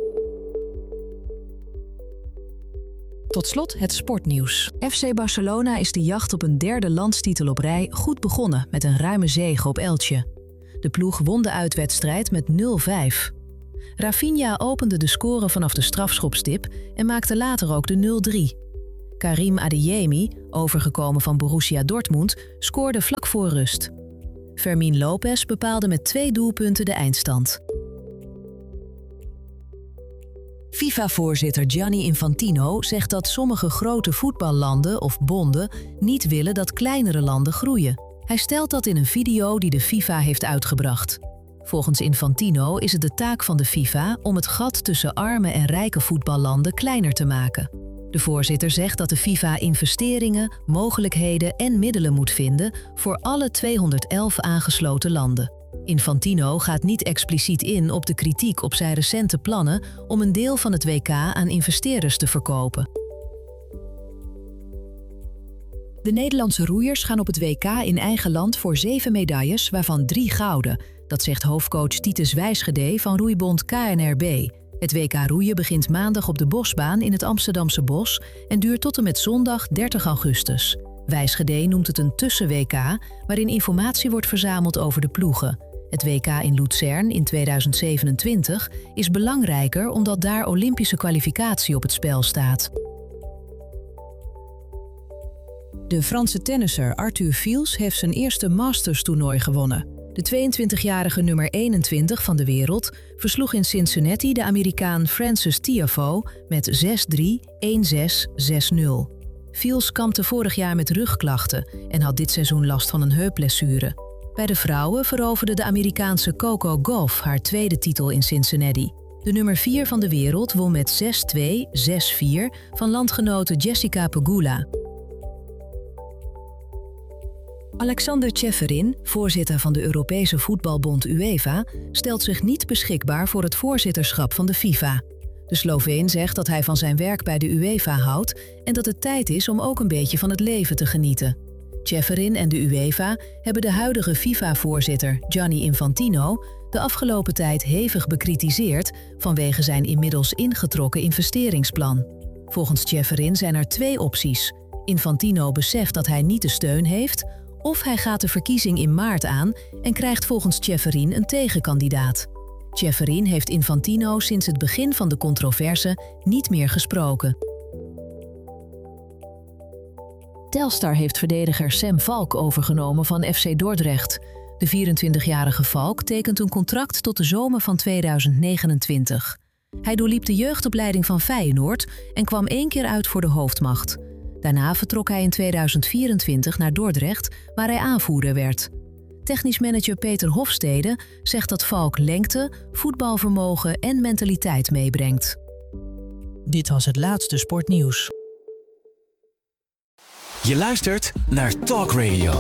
Tot slot het sportnieuws. FC Barcelona is de jacht op een 3e landstitel op rij goed begonnen met een ruime zege op Elche. De ploeg won de uitwedstrijd met 0-5. Rafinha opende de score vanaf de strafschopstip en maakte later ook de 0-3. Karim Adeyemi, overgekomen van Borussia Dortmund, scoorde vlak voor rust. Fermín López bepaalde met 2 doelpunten de eindstand. FIFA-voorzitter Gianni Infantino zegt dat sommige grote voetballanden of bonden niet willen dat kleinere landen groeien. Hij stelt dat in een video die de FIFA heeft uitgebracht. Volgens Infantino is het de taak van de FIFA om het gat tussen arme en rijke voetballanden kleiner te maken. De voorzitter zegt dat de FIFA investeringen, mogelijkheden en middelen moet vinden voor alle 211 aangesloten landen. Infantino gaat niet expliciet in op de kritiek op zijn recente plannen om een deel van het WK aan investeerders te verkopen. De Nederlandse roeiers gaan op het WK in eigen land voor 7 medailles, waarvan 3 gouden. Dat zegt hoofdcoach Titus Wijsgede van roeibond KNRB. Het WK roeien begint maandag op de Bosbaan in het Amsterdamse Bos en duurt tot en met zondag 30 augustus. Wijsgede noemt het een tussen-WK, waarin informatie wordt verzameld over de ploegen. Het WK in Luzern in 2027 is belangrijker omdat daar Olympische kwalificatie op het spel staat. De Franse tennisser Arthur Fils heeft zijn eerste Masters-toernooi gewonnen. De 22-jarige nummer 21 van de wereld versloeg in Cincinnati de Amerikaan Frances Tiafoe met 6-3, 1-6, 6-0. Fils kampte vorig jaar met rugklachten en had dit seizoen last van een heupblessure. Bij de vrouwen veroverde de Amerikaanse Coco Gauff haar tweede titel in Cincinnati. De nummer 4 van de wereld won met 6-2, 6-4 van landgenote Jessica Pegula. Alexander Čeferin, voorzitter van de Europese voetbalbond UEFA, stelt zich niet beschikbaar voor het voorzitterschap van de FIFA. De Sloveen zegt dat hij van zijn werk bij de UEFA houdt en dat het tijd is om ook een beetje van het leven te genieten. Čeferin en de UEFA hebben de huidige FIFA-voorzitter Gianni Infantino de afgelopen tijd hevig bekritiseerd vanwege zijn inmiddels ingetrokken investeringsplan. Volgens Čeferin zijn er 2 opties. Infantino beseft dat hij niet de steun heeft, of hij gaat de verkiezing in maart aan en krijgt volgens Čeferin een tegenkandidaat. Čeferin heeft Infantino sinds het begin van de controverse niet meer gesproken. Telstar heeft verdediger Sam Valk overgenomen van FC Dordrecht. De 24-jarige Valk tekent een contract tot de zomer van 2029. Hij doorliep de jeugdopleiding van Feyenoord en kwam 1 keer uit voor de hoofdmacht. Daarna vertrok hij in 2024 naar Dordrecht, waar hij aanvoerder werd. Technisch manager Peter Hofstede zegt dat Valk lengte, voetbalvermogen en mentaliteit meebrengt.
Dit was het laatste sportnieuws.
Je luistert naar Talk Radio.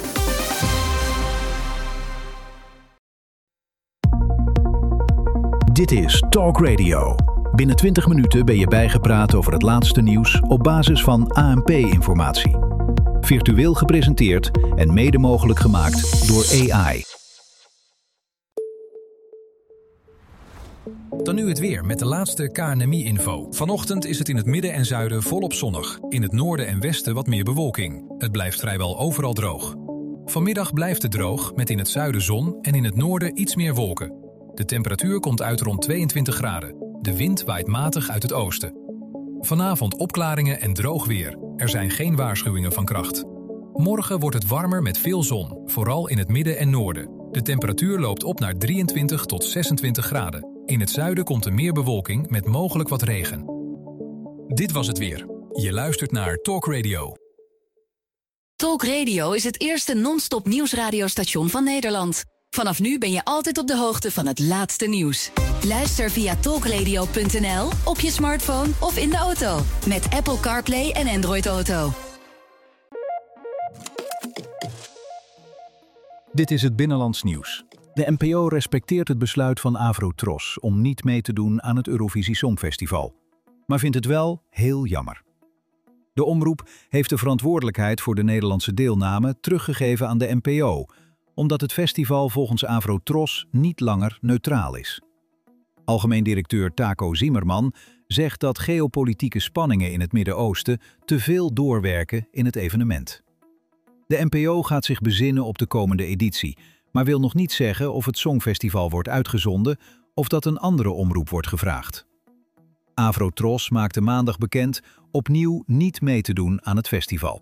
Dit is Talk Radio. Binnen 20 minuten ben je bijgepraat over het laatste nieuws op basis van ANP-informatie. Virtueel gepresenteerd en mede mogelijk gemaakt door AI.
Dan nu het weer met de laatste KNMI-info. Vanochtend is het in het midden en zuiden volop zonnig. In het noorden en westen wat meer bewolking. Het blijft vrijwel overal droog. Vanmiddag blijft het droog met in het zuiden zon en in het noorden iets meer wolken. De temperatuur komt uit rond 22 graden. De wind waait matig uit het oosten. Vanavond opklaringen en droog weer. Er zijn geen waarschuwingen van kracht. Morgen wordt het warmer met veel zon, vooral in het midden en noorden. De temperatuur loopt op naar 23 tot 26 graden. In het zuiden komt er meer bewolking met mogelijk wat regen. Dit was het weer. Je luistert naar Talk Radio.
Talk Radio is het eerste non-stop nieuwsradiostation van Nederland. Vanaf nu ben je altijd op de hoogte van het laatste nieuws. Luister via talkradio.nl, op je smartphone of in de auto. Met Apple CarPlay en Android Auto.
Dit is het Binnenlands nieuws. De NPO respecteert het besluit van Avrotros om niet mee te doen aan het Eurovisie Songfestival, maar vindt het wel heel jammer. De omroep heeft de verantwoordelijkheid voor de Nederlandse deelname teruggegeven aan de NPO, omdat het festival volgens Avrotros niet langer neutraal is. Algemeen directeur Taco Zimmerman zegt dat geopolitieke spanningen in het Midden-Oosten te veel doorwerken in het evenement. De NPO gaat zich bezinnen op de komende editie, maar wil nog niet zeggen of het Songfestival wordt uitgezonden of dat een andere omroep wordt gevraagd. Avrotros maakte maandag bekend opnieuw niet mee te doen aan het festival.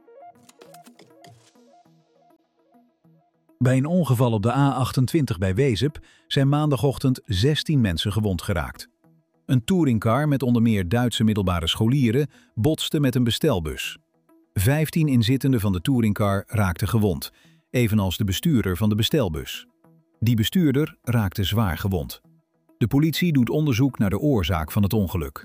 Bij een ongeval op de A28 bij Wezep zijn maandagochtend 16 mensen gewond geraakt. Een touringcar met onder meer Duitse middelbare scholieren botste met een bestelbus. 15 inzittenden van de touringcar raakten gewond, evenals de bestuurder van de bestelbus. Die bestuurder raakte zwaar gewond. De politie doet onderzoek naar de oorzaak van het ongeluk.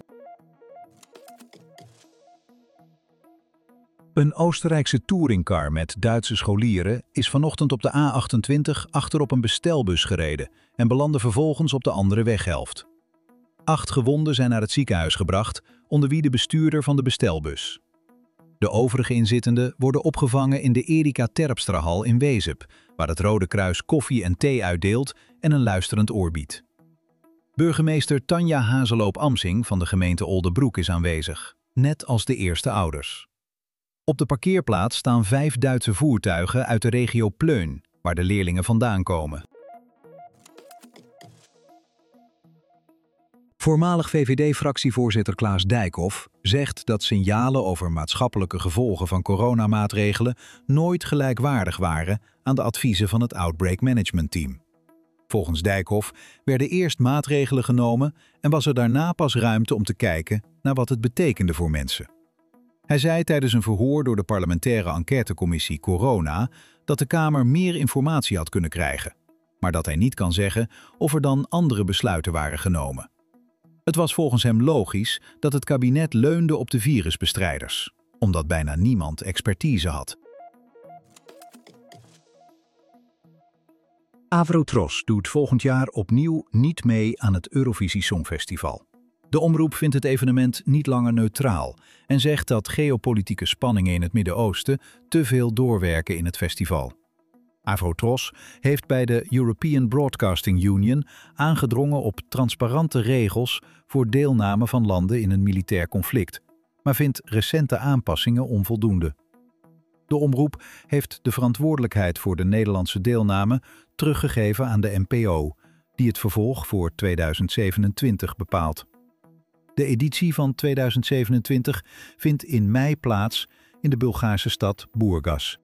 Een Oostenrijkse touringcar met Duitse scholieren is vanochtend op de A28 achterop een bestelbus gereden en belandde vervolgens op de andere weghelft. 8 gewonden zijn naar het ziekenhuis gebracht, onder wie de bestuurder van de bestelbus. De overige inzittenden worden opgevangen in de Erika Terpstrahal in Wezep, waar het Rode Kruis koffie en thee uitdeelt en een luisterend oor biedt. Burgemeester Tanja Hazeloop-Amsing van de gemeente Oldebroek is aanwezig, net als de eerste ouders. Op de parkeerplaats staan 5 Duitse voertuigen uit de regio Pleun, waar de leerlingen vandaan komen. Voormalig VVD-fractievoorzitter Klaas Dijkhoff zegt dat signalen over maatschappelijke gevolgen van coronamaatregelen nooit gelijkwaardig waren aan de adviezen van het Outbreak Management Team. Volgens Dijkhoff werden eerst maatregelen genomen en was er daarna pas ruimte om te kijken naar wat het betekende voor mensen. Hij zei tijdens een verhoor door de parlementaire enquêtecommissie Corona dat de Kamer meer informatie had kunnen krijgen, maar dat hij niet kan zeggen of er dan andere besluiten waren genomen. Het was volgens hem logisch dat het kabinet leunde op de virusbestrijders, omdat bijna niemand expertise had. Avrotros doet volgend jaar opnieuw niet mee aan het Eurovisie Songfestival. De omroep vindt het evenement niet langer neutraal en zegt dat geopolitieke spanningen in het Midden-Oosten te veel doorwerken in het festival. Avrotros heeft bij de European Broadcasting Union aangedrongen op transparante regels voor deelname van landen in een militair conflict, maar vindt recente aanpassingen onvoldoende. De omroep heeft de verantwoordelijkheid voor de Nederlandse deelname teruggegeven aan de NPO, die het vervolg voor 2027 bepaalt. De editie van 2027 vindt in mei plaats in de Bulgaarse stad Burgas.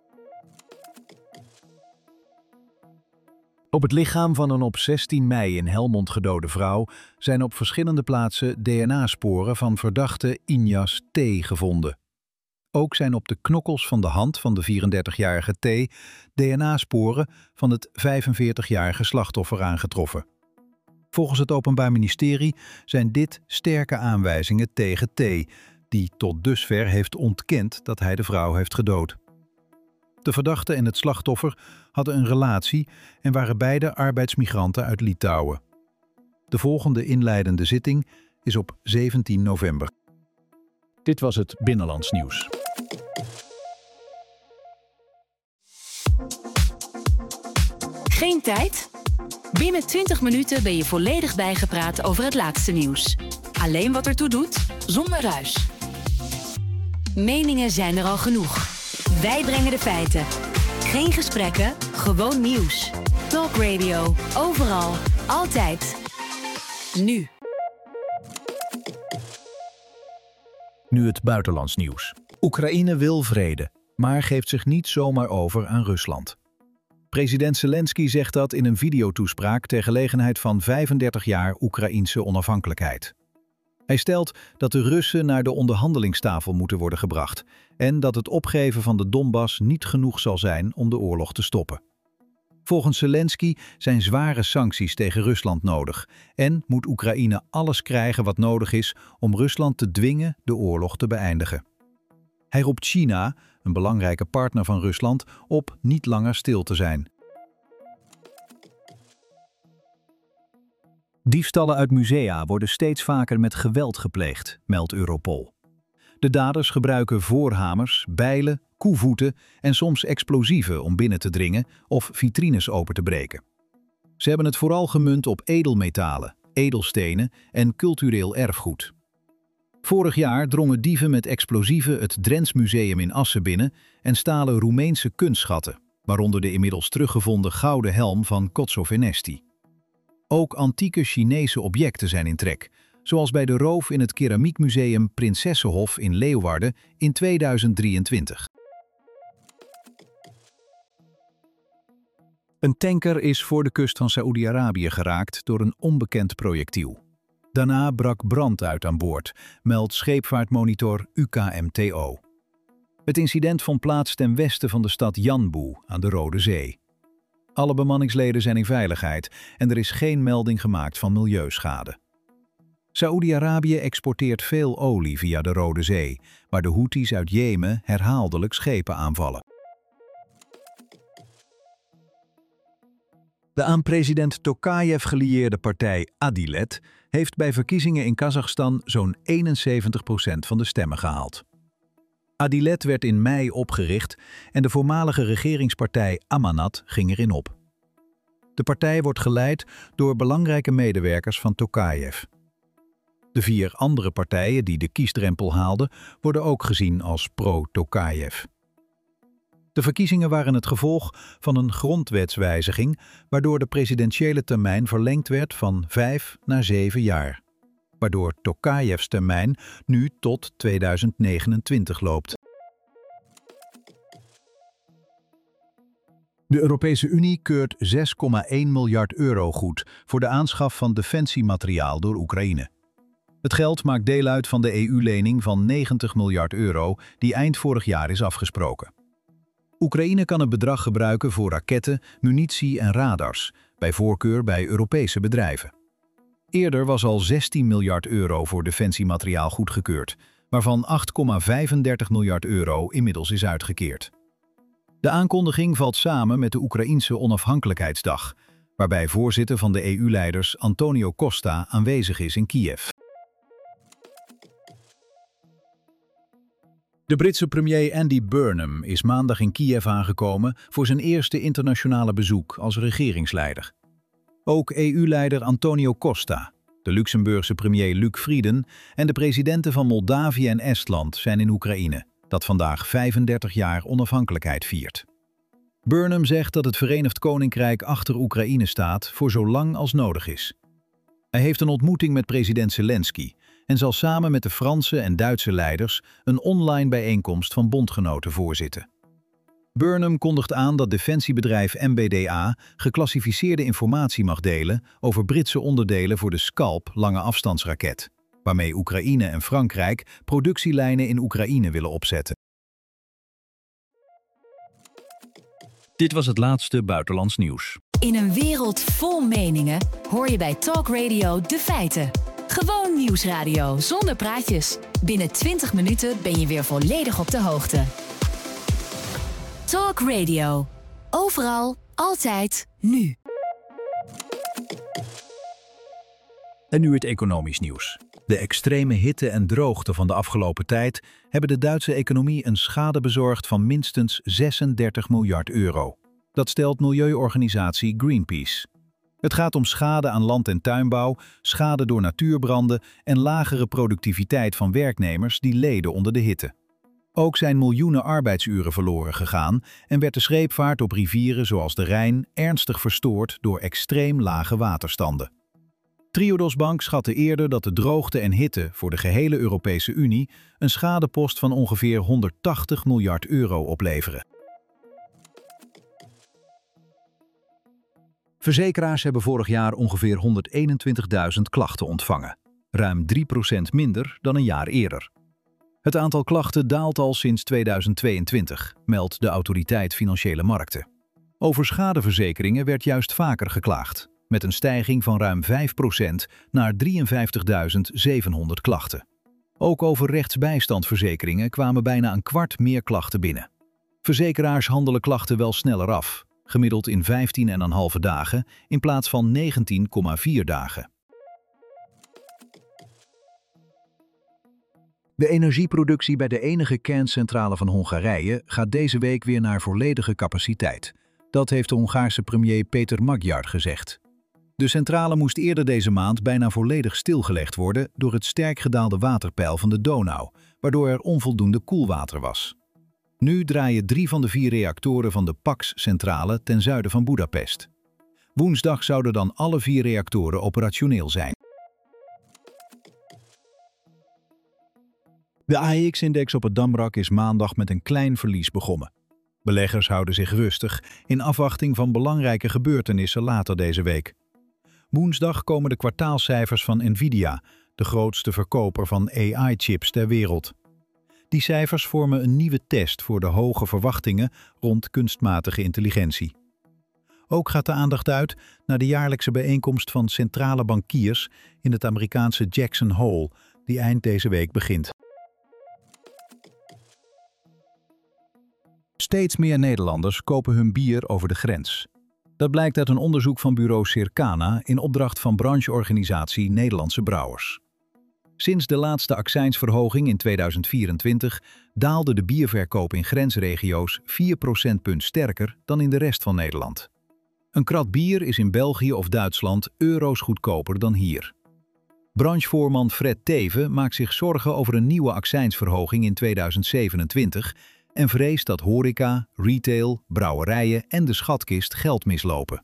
Op het lichaam van een op 16 mei in Helmond gedode vrouw zijn op verschillende plaatsen DNA-sporen van verdachte Injas T. gevonden. Ook zijn op de knokkels van de hand van de 34-jarige T. DNA-sporen van het 45-jarige slachtoffer aangetroffen. Volgens het Openbaar Ministerie zijn dit sterke aanwijzingen tegen T., die tot dusver heeft ontkend dat hij de vrouw heeft gedood. De verdachte en het slachtoffer hadden een relatie en waren beide arbeidsmigranten uit Litouwen. De volgende inleidende zitting is op 17 november. Dit was het Binnenlands Nieuws.
Geen tijd? Binnen 20 minuten ben je volledig bijgepraat over het laatste nieuws. Alleen wat ertoe doet, zonder ruis. Meningen zijn er al genoeg. Wij brengen de feiten. Geen gesprekken, gewoon nieuws. Talk Radio, overal, altijd. Nu.
Nu het buitenlands nieuws. Oekraïne wil vrede, maar geeft zich niet zomaar over aan Rusland. President Zelensky zegt dat in een videotoespraak ter gelegenheid van 35 jaar Oekraïense onafhankelijkheid. Hij stelt dat de Russen naar de onderhandelingstafel moeten worden gebracht en dat het opgeven van de Donbass niet genoeg zal zijn om de oorlog te stoppen. Volgens Zelensky zijn zware sancties tegen Rusland nodig en moet Oekraïne alles krijgen wat nodig is om Rusland te dwingen de oorlog te beëindigen. Hij roept China, een belangrijke partner van Rusland, op niet langer stil te zijn. Diefstallen uit musea worden steeds vaker met geweld gepleegd, meldt Europol. De daders gebruiken voorhamers, bijlen, koevoeten en soms explosieven om binnen te dringen of vitrines open te breken. Ze hebben het vooral gemunt op edelmetalen, edelstenen en cultureel erfgoed. Vorig jaar drongen dieven met explosieven het Drents Museum in Assen binnen en stalen Roemeense kunstschatten, waaronder de inmiddels teruggevonden gouden helm van Cotsovernesti. Ook antieke Chinese objecten zijn in trek, zoals bij de roof in het keramiekmuseum Prinsessenhof in Leeuwarden in 2023. Een tanker is voor de kust van Saoedi-Arabië geraakt door een onbekend projectiel. Daarna brak brand uit aan boord, meldt scheepvaartmonitor UKMTO. Het incident vond plaats ten westen van de stad Yanbu aan de Rode Zee. Alle bemanningsleden zijn in veiligheid en er is geen melding gemaakt van milieuschade. Saoedi-Arabië exporteert veel olie via de Rode Zee, waar de Houthis uit Jemen herhaaldelijk schepen aanvallen. De aan president Tokayev gelieerde partij Adilet heeft bij verkiezingen in Kazachstan zo'n 71% van de stemmen gehaald. Adilet werd in mei opgericht en de voormalige regeringspartij Amanat ging erin op. De partij wordt geleid door belangrijke medewerkers van Tokayev. De 4 andere partijen die de kiesdrempel haalden, worden ook gezien als pro-Tokayev. De verkiezingen waren het gevolg van een grondwetswijziging, waardoor de presidentiële termijn verlengd werd van 5 naar 7 jaar. Waardoor Tokayevs termijn nu tot 2029 loopt. De Europese Unie keurt €6,1 miljard goed voor de aanschaf van defensiemateriaal door Oekraïne. Het geld maakt deel uit van de EU-lening van €90 miljard die eind vorig jaar is afgesproken. Oekraïne kan het bedrag gebruiken voor raketten, munitie en radars, bij voorkeur bij Europese bedrijven. Eerder was al €16 miljard voor defensiemateriaal goedgekeurd, waarvan €8,35 miljard inmiddels is uitgekeerd. De aankondiging valt samen met de Oekraïense onafhankelijkheidsdag, waarbij voorzitter van de EU-leiders Antonio Costa aanwezig is in Kiev. De Britse premier Andy Burnham is maandag in Kiev aangekomen voor zijn eerste internationale bezoek als regeringsleider. Ook EU-leider Antonio Costa, de Luxemburgse premier Luc Frieden en de presidenten van Moldavië en Estland zijn in Oekraïne, dat vandaag 35 jaar onafhankelijkheid viert. Burnham zegt dat het Verenigd Koninkrijk achter Oekraïne staat voor zo lang als nodig is. Hij heeft een ontmoeting met president Zelensky en zal samen met de Franse en Duitse leiders een online bijeenkomst van bondgenoten voorzitten. Burnham kondigt aan dat defensiebedrijf MBDA geclassificeerde informatie mag delen over Britse onderdelen voor de Scalp lange afstandsraket, waarmee Oekraïne en Frankrijk productielijnen in Oekraïne willen opzetten. Dit was het laatste buitenlands nieuws.
In een wereld vol meningen hoor je bij Talk Radio de feiten. Gewoon nieuwsradio zonder praatjes. Binnen 20 minuten ben je weer volledig op de hoogte. Talk Radio. Overal, altijd, nu.
En nu het economisch nieuws. De extreme hitte en droogte van de afgelopen tijd hebben de Duitse economie een schade bezorgd van minstens €36 miljard. Dat stelt milieuorganisatie Greenpeace. Het gaat om schade aan land- en tuinbouw, schade door natuurbranden en lagere productiviteit van werknemers die leden onder de hitte. Ook zijn miljoenen arbeidsuren verloren gegaan en werd de scheepvaart op rivieren zoals de Rijn ernstig verstoord door extreem lage waterstanden. Triodos Bank schatte eerder dat de droogte en hitte voor de gehele Europese Unie een schadepost van ongeveer €180 miljard opleveren. Verzekeraars hebben vorig jaar ongeveer 121.000 klachten ontvangen, ruim 3% minder dan een jaar eerder. Het aantal klachten daalt al sinds 2022, meldt de Autoriteit Financiële Markten. Over schadeverzekeringen werd juist vaker geklaagd, met een stijging van ruim 5% naar 53.700 klachten. Ook over rechtsbijstandverzekeringen kwamen bijna een kwart meer klachten binnen. Verzekeraars handelen klachten wel sneller af, gemiddeld in 15,5 dagen in plaats van 19,4 dagen. De energieproductie bij de enige kerncentrale van Hongarije gaat deze week weer naar volledige capaciteit. Dat heeft de Hongaarse premier Péter Magyar gezegd. De centrale moest eerder deze maand bijna volledig stilgelegd worden door het sterk gedaalde waterpeil van de Donau, waardoor er onvoldoende koelwater was. Nu draaien 3 van de 4 reactoren van de Paks-centrale ten zuiden van Boedapest. Woensdag zouden dan alle 4 reactoren operationeel zijn. De AEX-index op het Damrak is maandag met een klein verlies begonnen. Beleggers houden zich rustig in afwachting van belangrijke gebeurtenissen later deze week. Woensdag komen de kwartaalcijfers van Nvidia, de grootste verkoper van AI-chips ter wereld. Die cijfers vormen een nieuwe test voor de hoge verwachtingen rond kunstmatige intelligentie. Ook gaat de aandacht uit naar de jaarlijkse bijeenkomst van centrale bankiers in het Amerikaanse Jackson Hole, die eind deze week begint. Steeds meer Nederlanders kopen hun bier over de grens. Dat blijkt uit een onderzoek van bureau Circana in opdracht van brancheorganisatie Nederlandse Brouwers. Sinds de laatste accijnsverhoging in 2024 daalde de bierverkoop in grensregio's 4 procentpunt sterker dan in de rest van Nederland. Een krat bier is in België of Duitsland euro's goedkoper dan hier. Branchevoorman Fred Teven maakt zich zorgen over een nieuwe accijnsverhoging in 2027 en vreest dat horeca, retail, brouwerijen en de schatkist geld mislopen.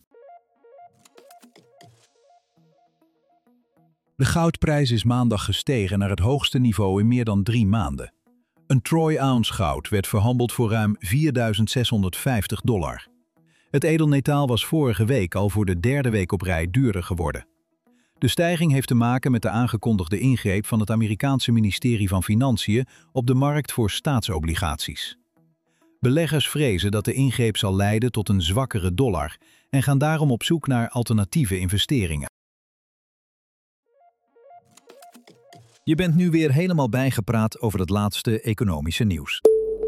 De goudprijs is maandag gestegen naar het hoogste niveau in meer dan 3 maanden. Een troy-ounce goud werd verhandeld voor ruim $4.650. Het edelmetaal was vorige week al voor de 3e week op rij duurder geworden. De stijging heeft te maken met de aangekondigde ingreep van het Amerikaanse ministerie van Financiën op de markt voor staatsobligaties. Beleggers vrezen dat de ingreep zal leiden tot een zwakkere dollar en gaan daarom op zoek naar alternatieve investeringen. Je bent nu weer helemaal bijgepraat over het laatste economische nieuws.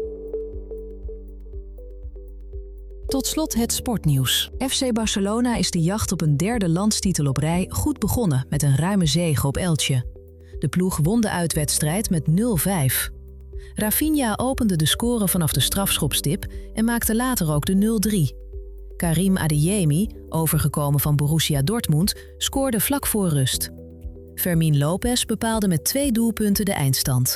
Tot slot het sportnieuws. FC Barcelona is de jacht op een 3e landstitel op rij goed begonnen met een ruime zege op Elche. De ploeg won de uitwedstrijd met 0-5. Rafinha opende de score vanaf de strafschopstip en maakte later ook de 0-3. Karim Adeyemi, overgekomen van Borussia Dortmund, scoorde vlak voor rust. Fermín López bepaalde met 2 doelpunten de eindstand.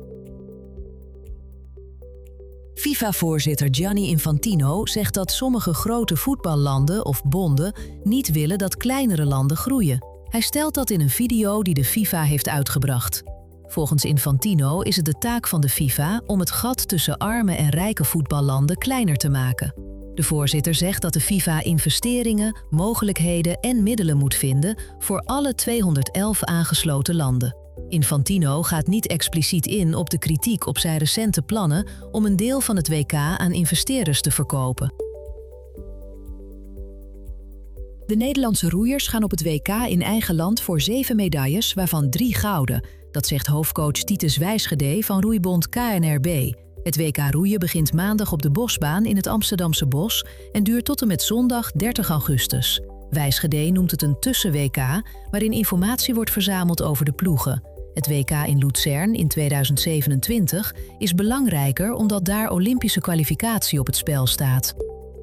FIFA-voorzitter Gianni Infantino zegt dat sommige grote voetballanden of bonden niet willen dat kleinere landen groeien. Hij stelt dat in een video die de FIFA heeft uitgebracht. Volgens Infantino is het de taak van de FIFA om het gat tussen arme en rijke voetballanden kleiner te maken. De voorzitter zegt dat de FIFA investeringen, mogelijkheden en middelen moet vinden voor alle 211 aangesloten landen. Infantino gaat niet expliciet in op de kritiek op zijn recente plannen om een deel van het WK aan investeerders te verkopen. De Nederlandse roeiers gaan op het WK in eigen land voor 7 medailles, waarvan 3 gouden. Dat zegt hoofdcoach Titus Wijsgede van roeibond KNRB. Het WK roeien begint maandag op de Bosbaan in het Amsterdamse Bos en duurt tot en met zondag 30 augustus. Wijsgede noemt het een tussen-WK, waarin informatie wordt verzameld over de ploegen. Het WK in Luzern in 2027 is belangrijker omdat daar Olympische kwalificatie op het spel staat.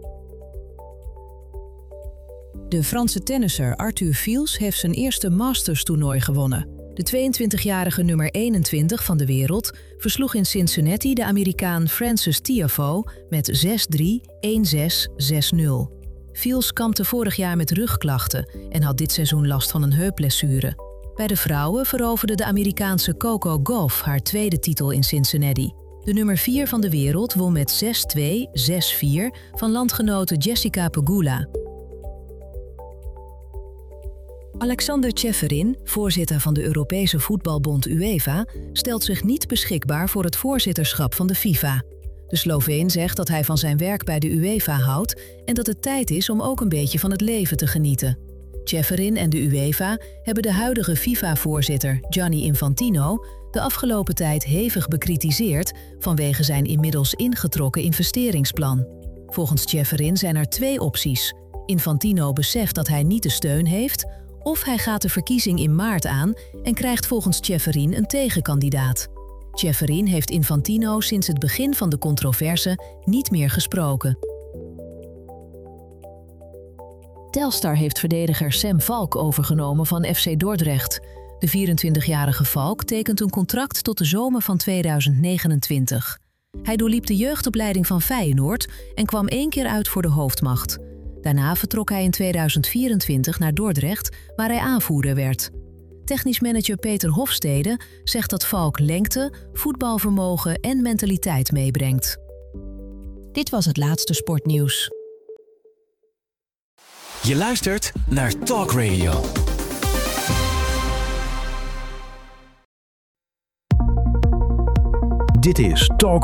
De Franse tennisser Arthur Fils heeft zijn eerste Masters-toernooi gewonnen. De 22-jarige nummer 21 van de wereld versloeg in Cincinnati de Amerikaan Frances Tiafoe met 6-3, 1-6, 6-0. Fils kampte vorig jaar met rugklachten en had dit seizoen last van een heupblessure. Bij de vrouwen veroverde de Amerikaanse Coco Gauff haar 2e titel in Cincinnati. De nummer 4 van de wereld won met 6-2, 6-4 van landgenote Jessica Pegula. Alexander Čeferin, voorzitter van de Europese voetbalbond UEFA, stelt zich niet beschikbaar voor het voorzitterschap van de FIFA. De Sloveen zegt dat hij van zijn werk bij de UEFA houdt en dat het tijd is om ook een beetje van het leven te genieten. Čeferin en de UEFA hebben de huidige FIFA-voorzitter Gianni Infantino de afgelopen tijd hevig bekritiseerd vanwege zijn inmiddels ingetrokken investeringsplan. Volgens Čeferin zijn er 2 opties. Infantino beseft dat hij niet de steun heeft, of hij gaat de verkiezing in maart aan en krijgt volgens Čeferin een tegenkandidaat. Čeferin heeft Infantino sinds het begin van de controverse niet meer gesproken. Telstar heeft verdediger Sam Valk overgenomen van FC Dordrecht. De 24-jarige Valk tekent een contract tot de zomer van 2029. Hij doorliep de jeugdopleiding van Feyenoord en kwam 1 keer uit voor de hoofdmacht. Daarna vertrok hij in 2024 naar Dordrecht, waar hij aanvoerder werd. Technisch manager Peter Hofstede zegt dat Valk lengte, voetbalvermogen en mentaliteit meebrengt. Dit was het laatste sportnieuws.
Je luistert naar Talk Radio.
Dit is Talk